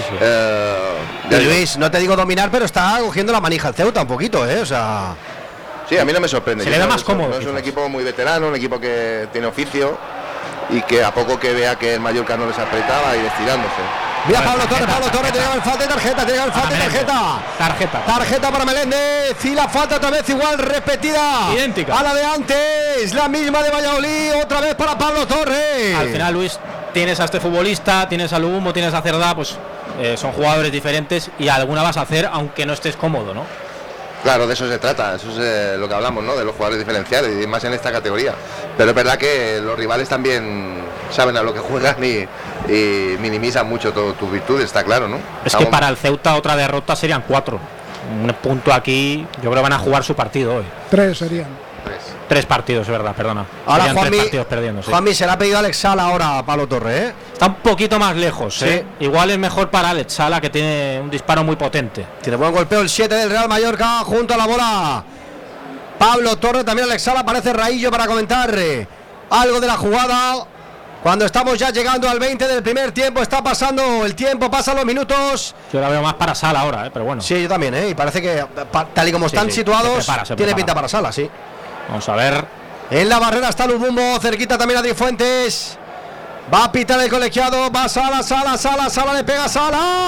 Sí. Luis, no te digo dominar, pero está cogiendo la manija el Ceuta un poquito, o sea... Sí, a mí no me sorprende. Se le da más cómodo. No es un equipo muy veterano, un equipo que tiene oficio y que a poco que vea que el Mallorca no les apretaba va a ir estirándose. Mira Pablo Torres, te llega el falta de tarjeta para Meléndez, y la falta otra vez igual repetida, idéntica a la de antes, la misma de Valladolid, otra vez para Pablo Torres. Al final, Luis, tienes a este futbolista, tienes a Lubumbo, tienes a Cerdá, pues son jugadores diferentes y alguna vas a hacer aunque no estés cómodo, ¿no? Claro, de eso se trata, eso es lo que hablamos, ¿no? De los jugadores diferenciales y más en esta categoría. Pero es verdad que los rivales también saben a lo que juegan y minimizan mucho tus virtudes, está claro, ¿no? Es que para el Ceuta otra derrota serían 4. Un punto aquí, yo creo que van a jugar su partido hoy. 3 serían. 3 partidos, es verdad, perdona. Ahora Juanmi, 3 partidos perdiendo, sí. Juanmi se le ha pedido a Alex Sala ahora a Pablo Torres, Está un poquito más lejos, sí. Igual es mejor para Alex Sala, que tiene un disparo muy potente. Tiene buen golpeo el 7 del Real Mallorca junto a la bola. Pablo Torres, también Alex Sala, aparece Raillo para comentar algo de la jugada. Cuando estamos ya llegando al 20 del primer tiempo, está pasando el tiempo, pasan los minutos. Yo la veo más para Sala ahora, pero bueno. Sí, yo también, y parece que tal y como están situados, tiene pinta para Sala, sí. Vamos a ver. En la barrera está Lubumbo, cerquita también a Di Fuentes. Va a pitar el colegiado, va Sala, le pega Sala.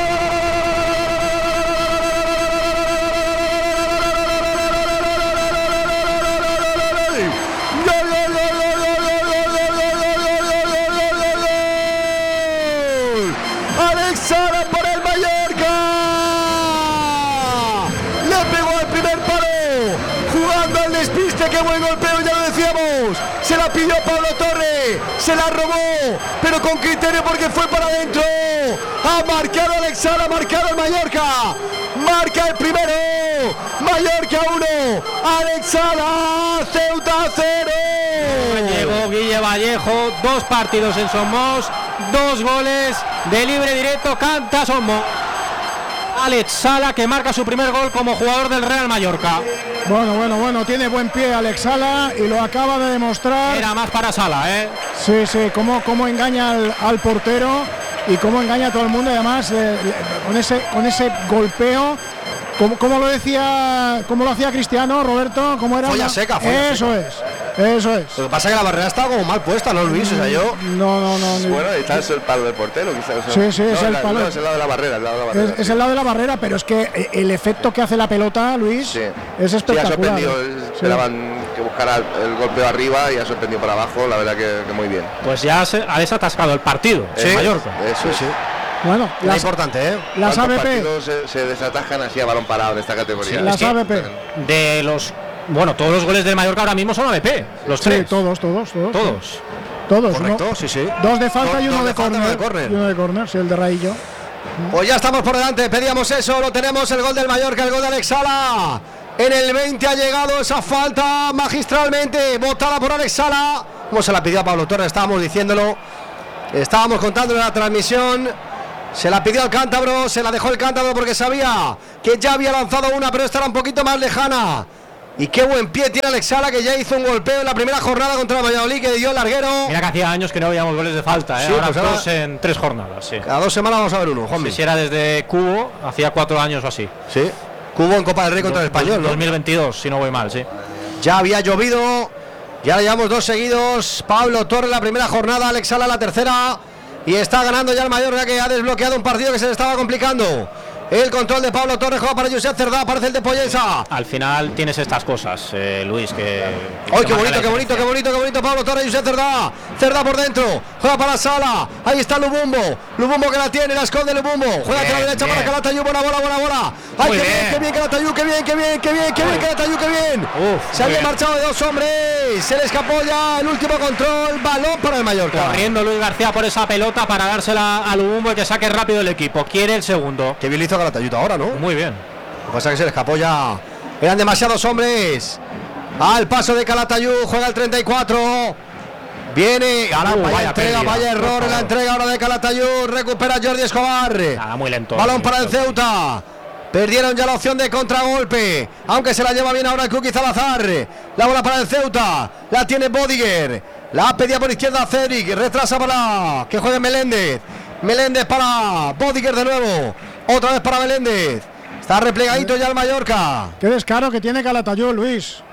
Alex Sala por el Mallorca. Le pegó el primer palo, jugando al despiste, qué buen golpeo, ya lo decíamos. Se la pidió Pablo Torres, se la robó, pero con criterio porque fue para adentro. Ha marcado Alex Sala, ha marcado el Mallorca. Marca el primero, Mallorca 1, Alex Sala, Ceuta 0. Llegó Guille Vallejo, 2 partidos en Somos, 2 goles de libre directo, canta Somos. Alex Sala, que marca su primer gol como jugador del Real Mallorca. Bueno, tiene buen pie Alex Sala y lo acaba de demostrar. Era más para Sala, Sí, cómo engaña al portero y cómo engaña a todo el mundo, y además con ese golpeo. ¿Cómo lo hacía Cristiano, Roberto? ¿Cómo era? Folla seca. Eso es. Lo que pasa es que la barrera está como mal puesta, ¿no, Luis? O sea, yo... No. Bueno, está el palo del portero. Sí, es el palo. No, es el lado de la barrera. Es el lado de la barrera, pero es que el efecto que hace la pelota, Luis, es espectacular. Sí, ha sorprendido. Esperaban que buscara el golpeo arriba y ha sorprendido por abajo. La verdad que muy bien. Pues ya ha desatascado el partido. Mallorca. Eso sí. Bueno, es importante, Las AVP partidos se desatajan así a balón parado en esta categoría. Sí, las AVP. De los... Bueno, todos los goles del Mallorca ahora mismo son AVP. Los tres. Sí, todos. Correcto, ¿no? Sí. 2 de falta y uno de córner. Sí, el de Raillo. Pues ya estamos por delante, pedíamos eso, lo tenemos, el gol del Mallorca, el gol de Alex Sala. En el 20 ha llegado esa falta magistralmente botada por Alex Sala. Como se la pidió a Pablo Torres, estábamos diciéndolo. Estábamos contándole la transmisión. Se la pidió al cántabro, se la dejó el cántabro porque sabía que ya había lanzado una, pero esta era un poquito más lejana. Y qué buen pie tiene Alex Sala, que ya hizo un golpeo en la primera jornada contra el Valladolid, que dio el larguero. Mira que hacía años que no veíamos goles de falta, Sí, ahora pues dos en 3 jornadas. Sí. Cada 2 semanas vamos a ver uno, Juanmi. Si era desde Cubo, hacía 4 años o así. Sí, Cubo en Copa del Rey contra el Español, ¿no? 2022, si no voy mal, sí. Ya había llovido, ya llevamos 2 seguidos. Pablo Torres la primera jornada, Alex Sala la tercera. Y está ganando ya el Mallorca, que ha desbloqueado un partido que se le estaba complicando. El control de Pablo Torres, juega para Josep Cerdá, aparece el de Pollensa. Al final tienes estas cosas, Luis, que... ¡Ay, qué bonito! Pablo Torres, Josep Cerdá. Cerdá por dentro, juega para la Sala. Ahí está Lubumbo que la tiene, la esconde Lubumbo. Juega hacia la derecha para Calatayud, buena bola. ¡Ay, qué bien Calatayud, qué bien Calatayud, qué bien! Se había marchado de 2 hombres, se le escapó ya el último control, balón para el Mallorca. Corriendo Luis García por esa pelota para dársela a Lubumbo y que saque rápido el equipo. Quiere el segundo. Qué bien le hizo Calatayud ahora, ¿no? Muy bien. Lo que pasa es que se le escapó ya. Eran demasiados hombres. Al paso de Calatayud, juega el 34. Viene, ahora vaya entrega, pérdida, vaya error en la entrega ahora de Calatayud. Recupera Jordi Escobar. Nada, muy lento. Balón para el Ceuta. Perdieron ya la opción de contragolpe, aunque se la lleva bien ahora el Cookie Salazar. La bola para el Ceuta, la tiene Bodiger. La pedía por izquierda Cedric, retrasa para que juegue Meléndez. Meléndez para Bodiger de nuevo. Otra vez para Meléndez. Está replegadito ya el Mallorca. Qué descaro que tiene Calatayud, Luis.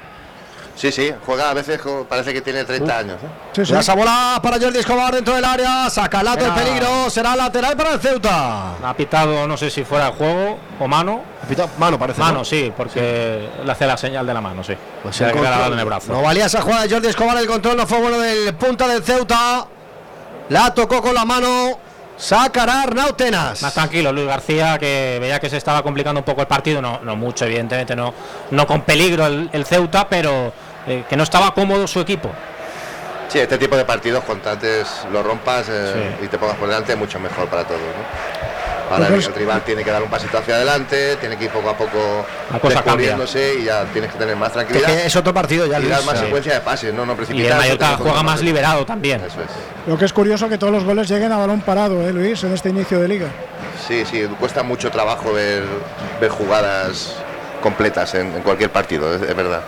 Sí, juega a veces, parece que tiene 30 años. Sí. Esa bola para Jordi Escobar dentro del área. Saca Lato el peligro. Será lateral para el Ceuta. Ha pitado, no sé si fuera el juego o mano. Ha pitado mano, parece. Mano, sí, porque le hace la señal de la mano, sí. Pues se ha quedado en el brazo. No valía esa jugada de Jordi Escobar. El control no fue bueno del punta del Ceuta. La tocó con la mano. Sacará Arnau Tenas. Más tranquilo Luis García, que veía que se estaba complicando un poco el partido. No mucho, evidentemente, no con peligro el Ceuta, pero que no estaba cómodo su equipo. Sí, este tipo de partidos, cuanto antes lo rompas y te pongas por delante, es mucho mejor para todos, ¿no? Ahora el rival tiene que dar un pasito hacia adelante, tiene que ir poco a poco descubriéndose y ya tienes que tener más tranquilidad. Es otro partido ya, y dar más secuencia de pases, no precipitar. Y el Mallorca juega más liberado también. Eso es. Lo que es curioso que todos los goles lleguen a balón parado, Luis, en este inicio de liga. Sí, cuesta mucho trabajo ver jugadas completas en cualquier partido, es verdad.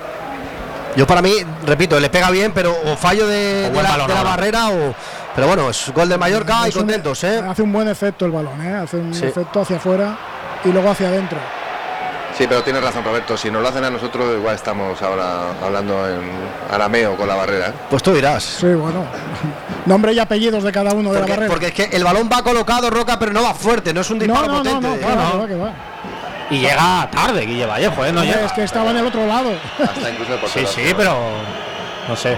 Yo para mí, repito, le pega bien, pero o fallo de la barrera o... Pero bueno, es gol de Mallorca y contentos, Hace un buen efecto el balón, hace un efecto hacia afuera y luego hacia adentro. Sí, pero tienes razón, Roberto, si nos lo hacen a nosotros igual estamos ahora hablando en arameo con la barrera. Pues tú dirás. Sí, bueno, nombre y apellidos de cada uno de la barrera. Porque es que el balón va colocado, Roca, pero no va fuerte, no es un disparo potente. No, que va. Y llega tarde Guille Vallejo, no llega. Es que estaba en el otro lado. Hasta incluso el portero. Sí, pero no sé.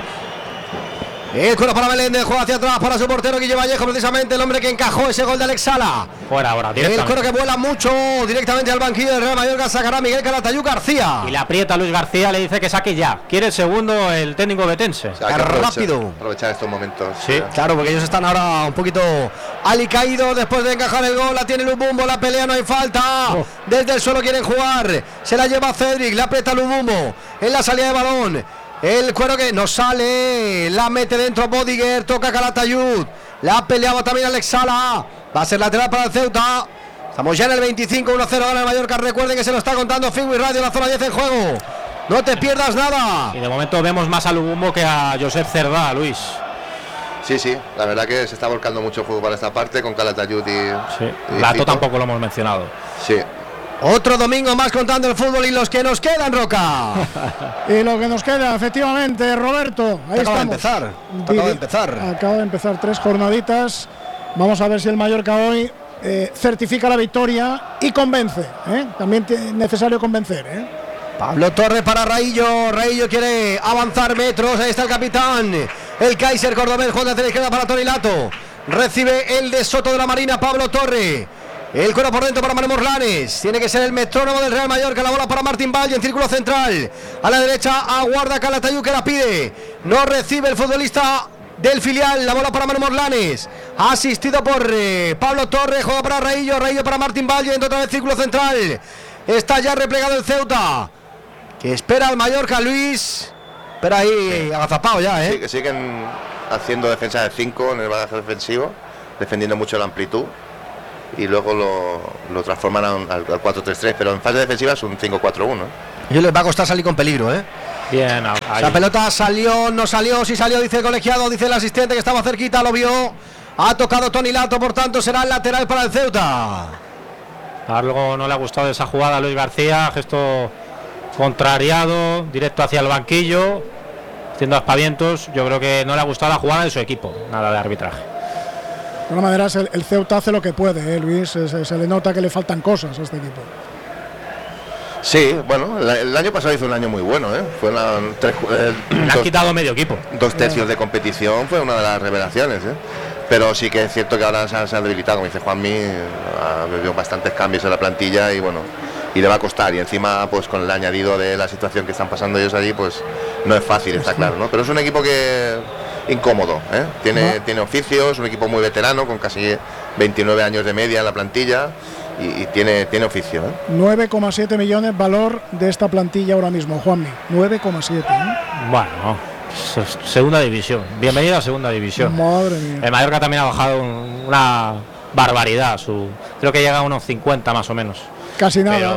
El cuero para Meléndez, juega hacia atrás para su portero Guille Vallejo, precisamente el hombre que encajó ese gol de Alex Sala. Fuera ahora, el cuero que vuela mucho directamente al banquillo del Real Mallorca, sacará Miguel Calatayud García. Y le aprieta a Luis García, le dice que saque ya. Quiere el segundo el técnico betense. O sea, rápido. Aprovechar estos momentos. Sí, claro, porque ellos están ahora un poquito alicaídos después de encajar el gol. La tiene Lubumbo, la pelea, no hay falta. Desde el suelo quieren jugar. Se la lleva Cedric, le aprieta Lubumbo en la salida de balón. El cuero que no sale, la mete dentro Bodiger, toca Calatayud, la peleaba también Alex Sala, va a ser lateral para el Ceuta, Estamos ya en el 25, 1-0 gana el Mallorca. Recuerden que se lo está contando Figui Radio, la zona 10 en juego. No te pierdas nada. Y de momento vemos más a Lubumbo que a Josep Cerdá, Luis. Sí, la verdad que se está volcando mucho el juego para esta parte con Calatayud y Lato tampoco lo hemos mencionado. Sí. Otro domingo más contando el fútbol y los que nos quedan, Roca. Y lo que nos queda, efectivamente, Roberto. Ahí Acaba de empezar. Acaba de empezar 3 jornaditas. Vamos a ver si el Mallorca hoy certifica la victoria y convence. También es necesario convencer. Pablo Torre para Raillo. Raillo quiere avanzar metros. Ahí está el capitán. El Kaiser cordobés juega hacia la izquierda para Toni Lato. Recibe el de Soto de la Marina, Pablo Torre. El cuero por dentro para Manu Morlanes. Tiene que ser el metrónomo del Real Mallorca. La bola para Martín Valle en círculo central. A la derecha aguarda Calatayud que la pide. No recibe el futbolista del filial. La bola para Manu Morlanes. Asistido por Pablo Torre. Juega para Raillo. Raillo para Martín Valle. Dentro otra vez círculo central. Está ya replegado el Ceuta. Que espera al Mallorca, Luis. Espera ahí, agazapado ya, Sí, que siguen haciendo defensa de 5 en el bagaje defensivo, defendiendo mucho la amplitud. Y luego lo transforman al 4-3-3, pero en fase defensiva es un 5-4-1. Y les va a costar salir con peligro, Bien, ahí. La pelota salió, no salió, sí salió, dice el colegiado, dice el asistente que estaba cerquita, lo vio. Ha tocado Toni Lato, por tanto será el lateral para el Ceuta. Algo no le ha gustado de esa jugada a Luis García, gesto contrariado, directo hacia el banquillo, haciendo aspavientos. Yo creo que no le ha gustado la jugada de su equipo, nada de arbitraje. De todas maneras, el Ceuta hace lo que puede, Luis. Se le nota que le faltan cosas a este equipo. Sí, bueno, el año pasado hizo un año muy bueno, Fue le han quitado medio equipo. 2 tercios de competición, fue una de las revelaciones, Pero sí que es cierto que ahora se ha debilitado, como dice Juanmi, ha habido bastantes cambios en la plantilla y bueno, y le va a costar, y encima pues con el añadido de la situación que están pasando ellos allí, pues no es fácil, está claro, ¿no? Pero es un equipo que incómodo, tiene oficios, un equipo muy veterano con casi 29 años de media en la plantilla y tiene oficio, 9,7 millones valor de esta plantilla ahora mismo, Juanmi. 9,7. Bueno, segunda división. Bienvenido a segunda división. Madre mía. El Mallorca también ha bajado una barbaridad. Creo que llega a unos 50 más o menos. Casi nada.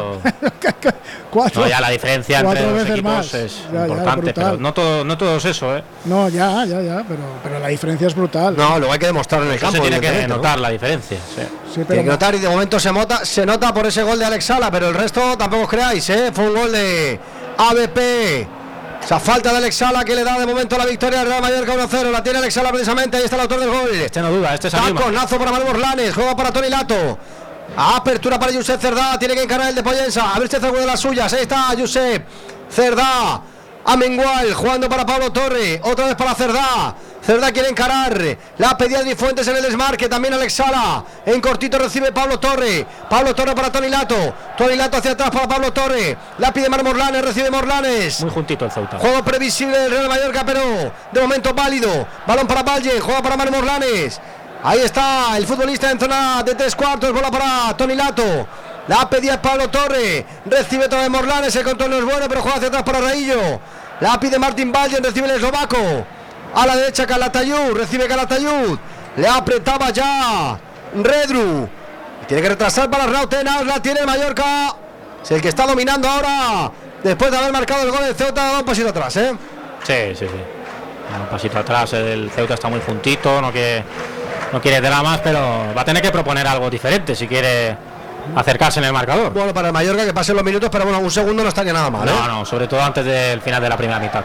No, ya la diferencia entre los equipos más. Es importante, pero no todo es eso, No, ya, pero la diferencia es brutal. No, luego hay que demostrar en el campo. Se tiene que notar la diferencia. Sí, tiene que notar, y de momento se nota por ese gol de Alex Sala, pero el resto tampoco os creáis, Fue un gol de ABP. Esa falta de Alex Sala que le da de momento la victoria al Real Mallorca 1-0. La tiene Alex Sala precisamente, ahí está el autor del gol. No duda, este se anima. Taconazo para Manu Morlanes, juega para Toni Lato. Apertura para Josep Cerdá, tiene que encarar el de Pollensa. A ver si hace alguna de las suyas. Ahí está Josep Cerdá. Amengual jugando para Pablo Torre. Otra vez para Cerdá. Cerdá quiere encarar. La pedía Adri Fuentes en el desmarque. También Alex Sala. En cortito recibe Pablo Torre. Pablo Torre para Toni Lato. Toni Lato hacia atrás para Pablo Torre. La pide Manu Morlanes. Recibe Morlanes. Muy juntito el Ceuta. Juego previsible del Real Mallorca, pero de momento válido. Balón para Valle. Juega para Manu Morlanes. Ahí está el futbolista en zona de 3/4, bola para Toni Lato. La pedía Pablo Torre, recibe otra vez Morlanes, el control no es bueno, pero juega hacia atrás para Raillo. La pide Martín Valle, recibe el eslovaco. A la derecha Calatayud, recibe Calatayud. Le apretaba ya Redru. Tiene que retrasar para Rautenas, la tiene el Mallorca. Es el que está dominando ahora, después de haber marcado el gol del Ceuta, da un pasito atrás, Sí. Un pasito atrás, el Ceuta está muy juntito, no quiere dramas, pero va a tener que proponer algo diferente si quiere acercarse en el marcador. Bueno, para el Mallorca que pasen los minutos, pero bueno, un segundo no estaría nada mal. No, sobre todo antes del final de la primera mitad.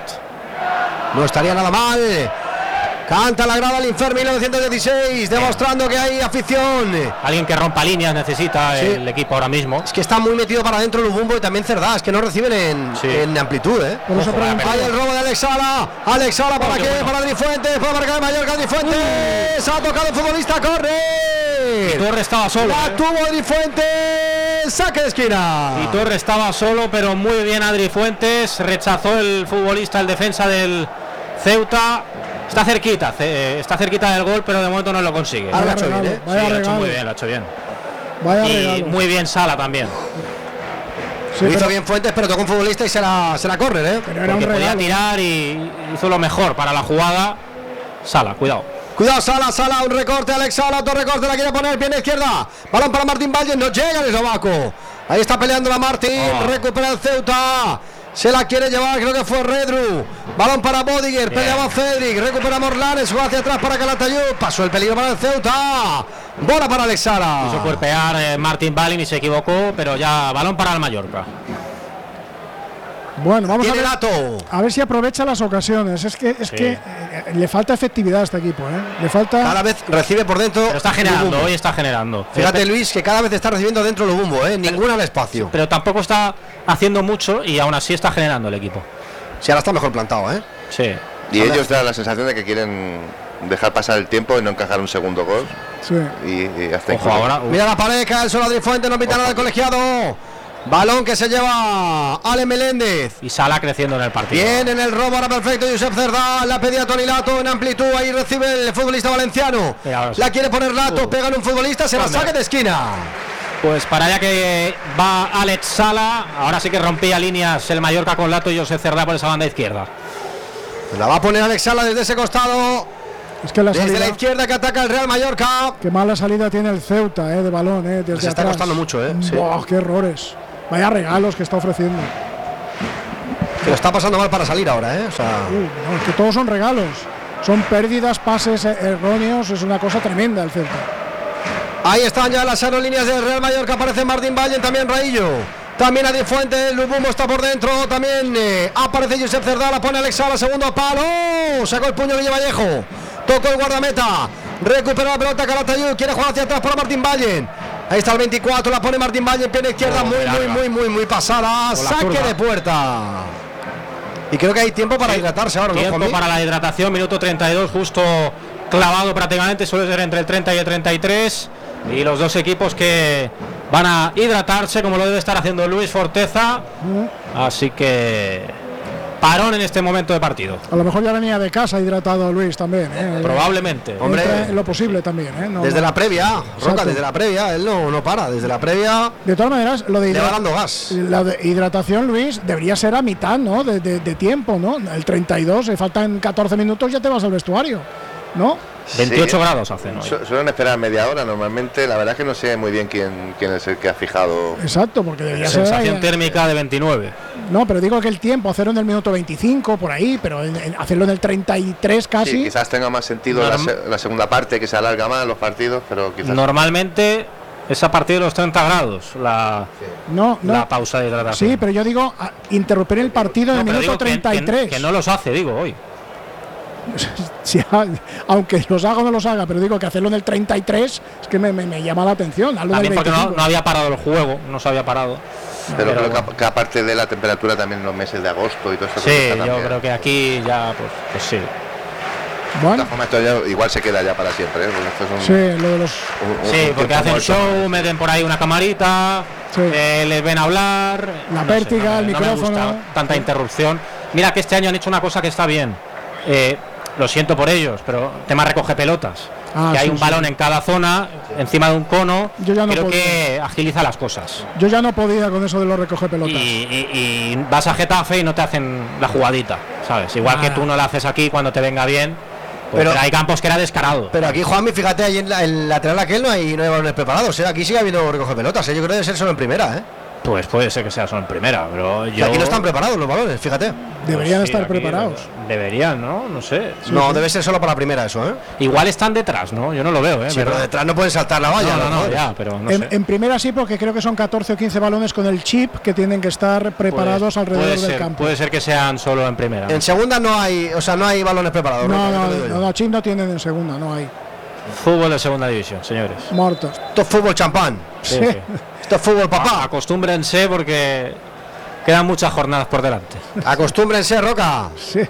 No estaría nada mal. Canta la grada al Infer 1916, demostrando que hay afición. Alguien que rompa líneas necesita el equipo ahora mismo. Es que está muy metido para adentro Lubumbo y también Cerdá, es que no reciben en amplitud, Hay el robo de Alex Sala. Alex Sala, ¿para qué? Bueno. Para Adri Fuentes, para marcar el Mallorca, Adri Fuentes. Ha tocado el futbolista, corre. Y Torre estaba solo. La tuvo Adri Fuentes, saque de esquina. Y Torre estaba solo, pero muy bien Adri Fuentes. Rechazó el futbolista, el defensa del Ceuta. Está cerquita del gol, pero de momento no lo consigue. Lo ha hecho bien, lo ha hecho muy bien, lo ha hecho bien. Vaya y regalo. Muy bien Sala también. Sí, hizo bien Fuentes, pero tocó un futbolista y se la corre, Pero era porque un podía tirar y hizo lo mejor para la jugada. Sala, cuidado. Cuidado, Sala, un recorte, Alex Sala, otro recorte, la quiere poner, pierna izquierda. Balón para Martín Valle, no llega el eslovaco. Ahí está peleando la Martín, recupera el Ceuta. Se la quiere llevar, creo que fue Redru. Balón para Bodiger, peleaba Cedric, recupera Morlanes, va hacia atrás para Calatayud. Pasó el peligro para el Ceuta. Bola para Alex Sala. Quiso cuerpear Martín Balin y se equivocó, pero ya balón para el Mallorca. Bueno, vamos a ver si aprovecha las ocasiones. Es que le falta efectividad a este equipo, ¿eh? Le falta. Cada vez recibe por dentro. Pero está generando, hoy está generando. Fíjate, Luis, que cada vez está recibiendo dentro Lubumbo, ninguna al espacio. Pero tampoco está haciendo mucho y aún así está generando el equipo. Sí, ahora está mejor plantado, Sí. Y ellos dan la sensación de que quieren dejar pasar el tiempo y no encajar un segundo gol. Sí. Y hasta Ojo ahora. Mira la pareja, el solo Adri Fuente, no pita nada del colegiado. Balón que se lleva Ale Meléndez. Y Sala creciendo en el partido. Bien en el robo, ahora perfecto. Josep Cerdá, la pedía Toni Lato en amplitud. Ahí recibe el futbolista valenciano. La quiere poner Lato, pega en un futbolista, se la saque de esquina. Pues para allá que va Alex Sala. Ahora sí que rompía líneas el Mallorca con Lato y Josep Cerdá por esa banda izquierda. La va a poner Alex Sala desde ese costado. Es que desde la izquierda que ataca el Real Mallorca. Qué mala salida tiene el Ceuta, de balón, desde se está atrás. costando mucho, Sí. Qué errores. Vaya regalos que está ofreciendo. Que lo está pasando mal para salir ahora, O sea. No, es que todos son regalos. Son pérdidas, pases erróneos. Es una cosa tremenda el Ceuta. Ahí están ya las aerolíneas del Real Mallorca. Aparece Martín Valle, también Raillo. También Adri Fuentes, Lubumbo está por dentro. También aparece Josep Cerdá, la pone Alex Sala, segundo palo. Sacó el puño Guille Vallejo. Tocó el guardameta. Recupera la pelota Calatayud. Quiere jugar hacia atrás para Martín Valle. Ahí está el 24, la pone Martín Valle en pierna izquierda, muy pasada. Saque de puerta. Y creo que hay tiempo para hidratarse ahora, ¿no? Tiempo para la hidratación, minuto 32, justo clavado prácticamente, suele ser entre el 30 y el 33. Y los dos equipos que van a hidratarse, como lo debe estar haciendo Luis Forteza. Así que parón en este momento de partido. A lo mejor ya venía de casa hidratado Luis también. Probablemente. Hombre, en lo posible también. Desde la previa, Roca, desde la previa, él no para, desde la previa. De todas maneras, lo de le va dando gas. La de hidratación, Luis, debería ser a mitad, ¿no? De tiempo, ¿no? El 32, se faltan 14 minutos, ya te vas al vestuario, ¿no? 28 grados hace, ¿no? Suelen esperar media hora normalmente. La verdad es que no sé muy bien quién es el que ha fijado. Exacto, porque debería ser. Sensación térmica de 29. No, pero digo que el tiempo, hacerlo en el minuto 25, por ahí, pero hacerlo en el 33 casi. Sí, quizás tenga más sentido la segunda parte, que se alarga más los partidos, pero quizás. Normalmente es a partir de los 30 grados la pausa de hidratación. Sí, pero yo digo interrumpir el partido en el minuto 33. Que no los hace, digo, hoy. Sí, aunque los haga o no los haga, pero digo que hacerlo en el 33 es que me llama la atención. También porque no había parado el juego, no se había parado. Pero creo que aparte de la temperatura también en los meses de agosto y todo esto. Sí, yo creo que aquí ya, pues sí. Bueno. Esto ya igual se queda ya para siempre, porque esto es lo de los. Sí, porque hacen show, meten por ahí una camarita, les ven hablar. La pértiga, el micrófono. No me gusta tanta interrupción. Mira que este año han hecho una cosa que está bien. Lo siento por ellos, pero tema recoge pelotas. Que hay un balón en cada zona, encima de un cono. Yo ya no creo podía. que agiliza las cosas. Yo ya no podía con eso de los recoge pelotas. Y vas a Getafe y no te hacen la jugadita, ¿sabes? Igual que tú no la haces aquí cuando te venga bien. Pues pero hay campos que era descarado. Pero aquí, Juanmi, fíjate, ahí en el lateral aquel no hay balones preparados. Aquí sigue habiendo recoge pelotas. Yo creo que debe ser solo en primera. Pues puede ser que sea solo en primera, pero yo. Aquí no están preparados los balones, fíjate. Deberían estar preparados. Deberían, ¿no? No sé. No, debe ser solo para la primera eso, Igual están detrás, ¿no? Yo no lo veo, Sí, pero detrás no pueden saltar la valla. No, ya, pero no sé. En primera sí, porque creo que son 14 o 15 balones con el chip que tienen que estar preparados alrededor del campo. Puede ser que sean solo en primera. En segunda no hay, no hay balones preparados. No, chip no tienen en segunda, no hay. Fútbol de segunda división, señores. Muertos. Esto es fútbol champán. Sí. Esto es fútbol, papá. Acostúmbrense porque quedan muchas jornadas por delante. Acostúmbrense, Roca. Sí.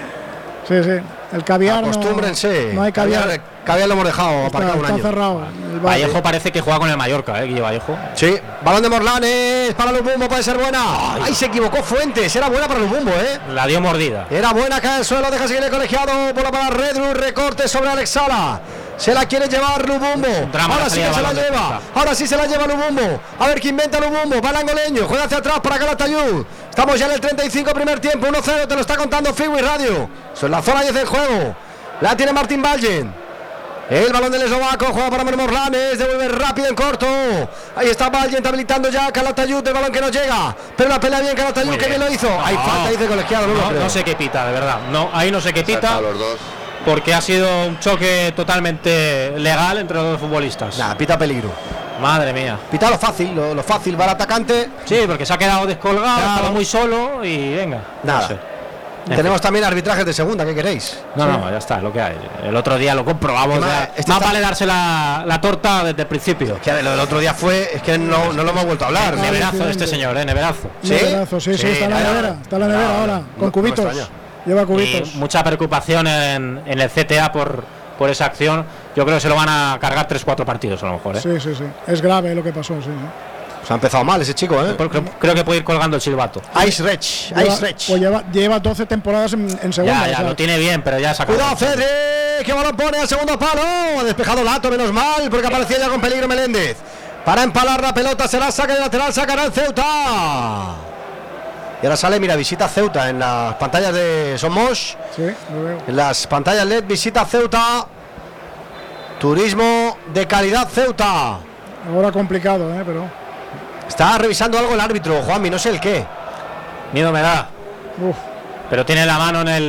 El caviar. Acostúmbrense. No hay caviar. Caviar lo hemos dejado aparcado un año. Está cerrado. Vallejo parece que juega con el Mallorca, Guille Vallejo. Sí. Balón de Morlanes para Lubumbo, puede ser buena. Ay, se equivocó Fuentes. Era buena para Lubumbo, La dio mordida. Era buena, cae al suelo, deja seguir el colegiado. Bola para Redru, recorte sobre Alex Sala. Se la quiere llevar Lubumbo. Ahora sí que se la lleva. Ahora sí se la lleva Lubumbo. A ver qué inventa Lubumbo. Va el angoleño. Juega hacia atrás para Calatayud. Estamos ya en el 35 primer tiempo. 1-0. Te lo está contando Fiwi Radio. Son la zona 10 del juego. La tiene Martín Valle. El balón del eslovaco, juega para Memo Morlanes, devuelve rápido en corto. Ahí está Valiant habilitando ya a Calatayud, el balón que no llega. Pero la pelea bien Calatayud, que bien lo hizo. Hay falta, dice colegiado. No sé qué pita, de verdad. No, ahí no sé qué pita. Los dos. Porque ha sido un choque totalmente legal entre los dos futbolistas. Nada, pita peligro. Madre mía. Pita lo fácil, lo fácil va el atacante. Sí, porque se ha quedado descolgado, Claro. estaba muy solo y venga. Nada. No sé. Tenemos también arbitrajes de segunda, ¿qué queréis? No, ya está, lo que hay. El otro día lo comprobamos. Más vale darse la torta desde el principio. Que lo del otro día fue, es que no lo hemos vuelto a hablar. Neverazo este señor, neverazo. ¿Sí? Neverazo, sí, está en la nevera. Está en la nevera ahora, con cubitos. Lleva cubitos. Y mucha preocupación en el CTA por esa acción. Yo creo que se lo van a cargar 3-4 partidos a lo mejor. Sí. Es grave lo que pasó, sí. Se ha empezado mal ese chico, ¿eh? Creo que puede ir colgando el silbato. Ice Rech. Pues lleva 12 temporadas en segunda. Ya, lo tiene bien, pero ya se acabó. Cuidado, Cedric, que balón pone al segundo palo. Ha despejado Lato, menos mal, porque aparecía ya con peligro Meléndez. Para empalar la pelota, será saque de lateral, sacará el Ceuta. Y ahora sale, mira, visita Ceuta en las pantallas de Somos. Sí, lo veo. En las pantallas LED, visita Ceuta. Turismo de calidad Ceuta. Ahora complicado, pero. Está revisando algo el árbitro, Juanmi, no sé el qué. Miedo me da. Uf. Pero tiene la mano en el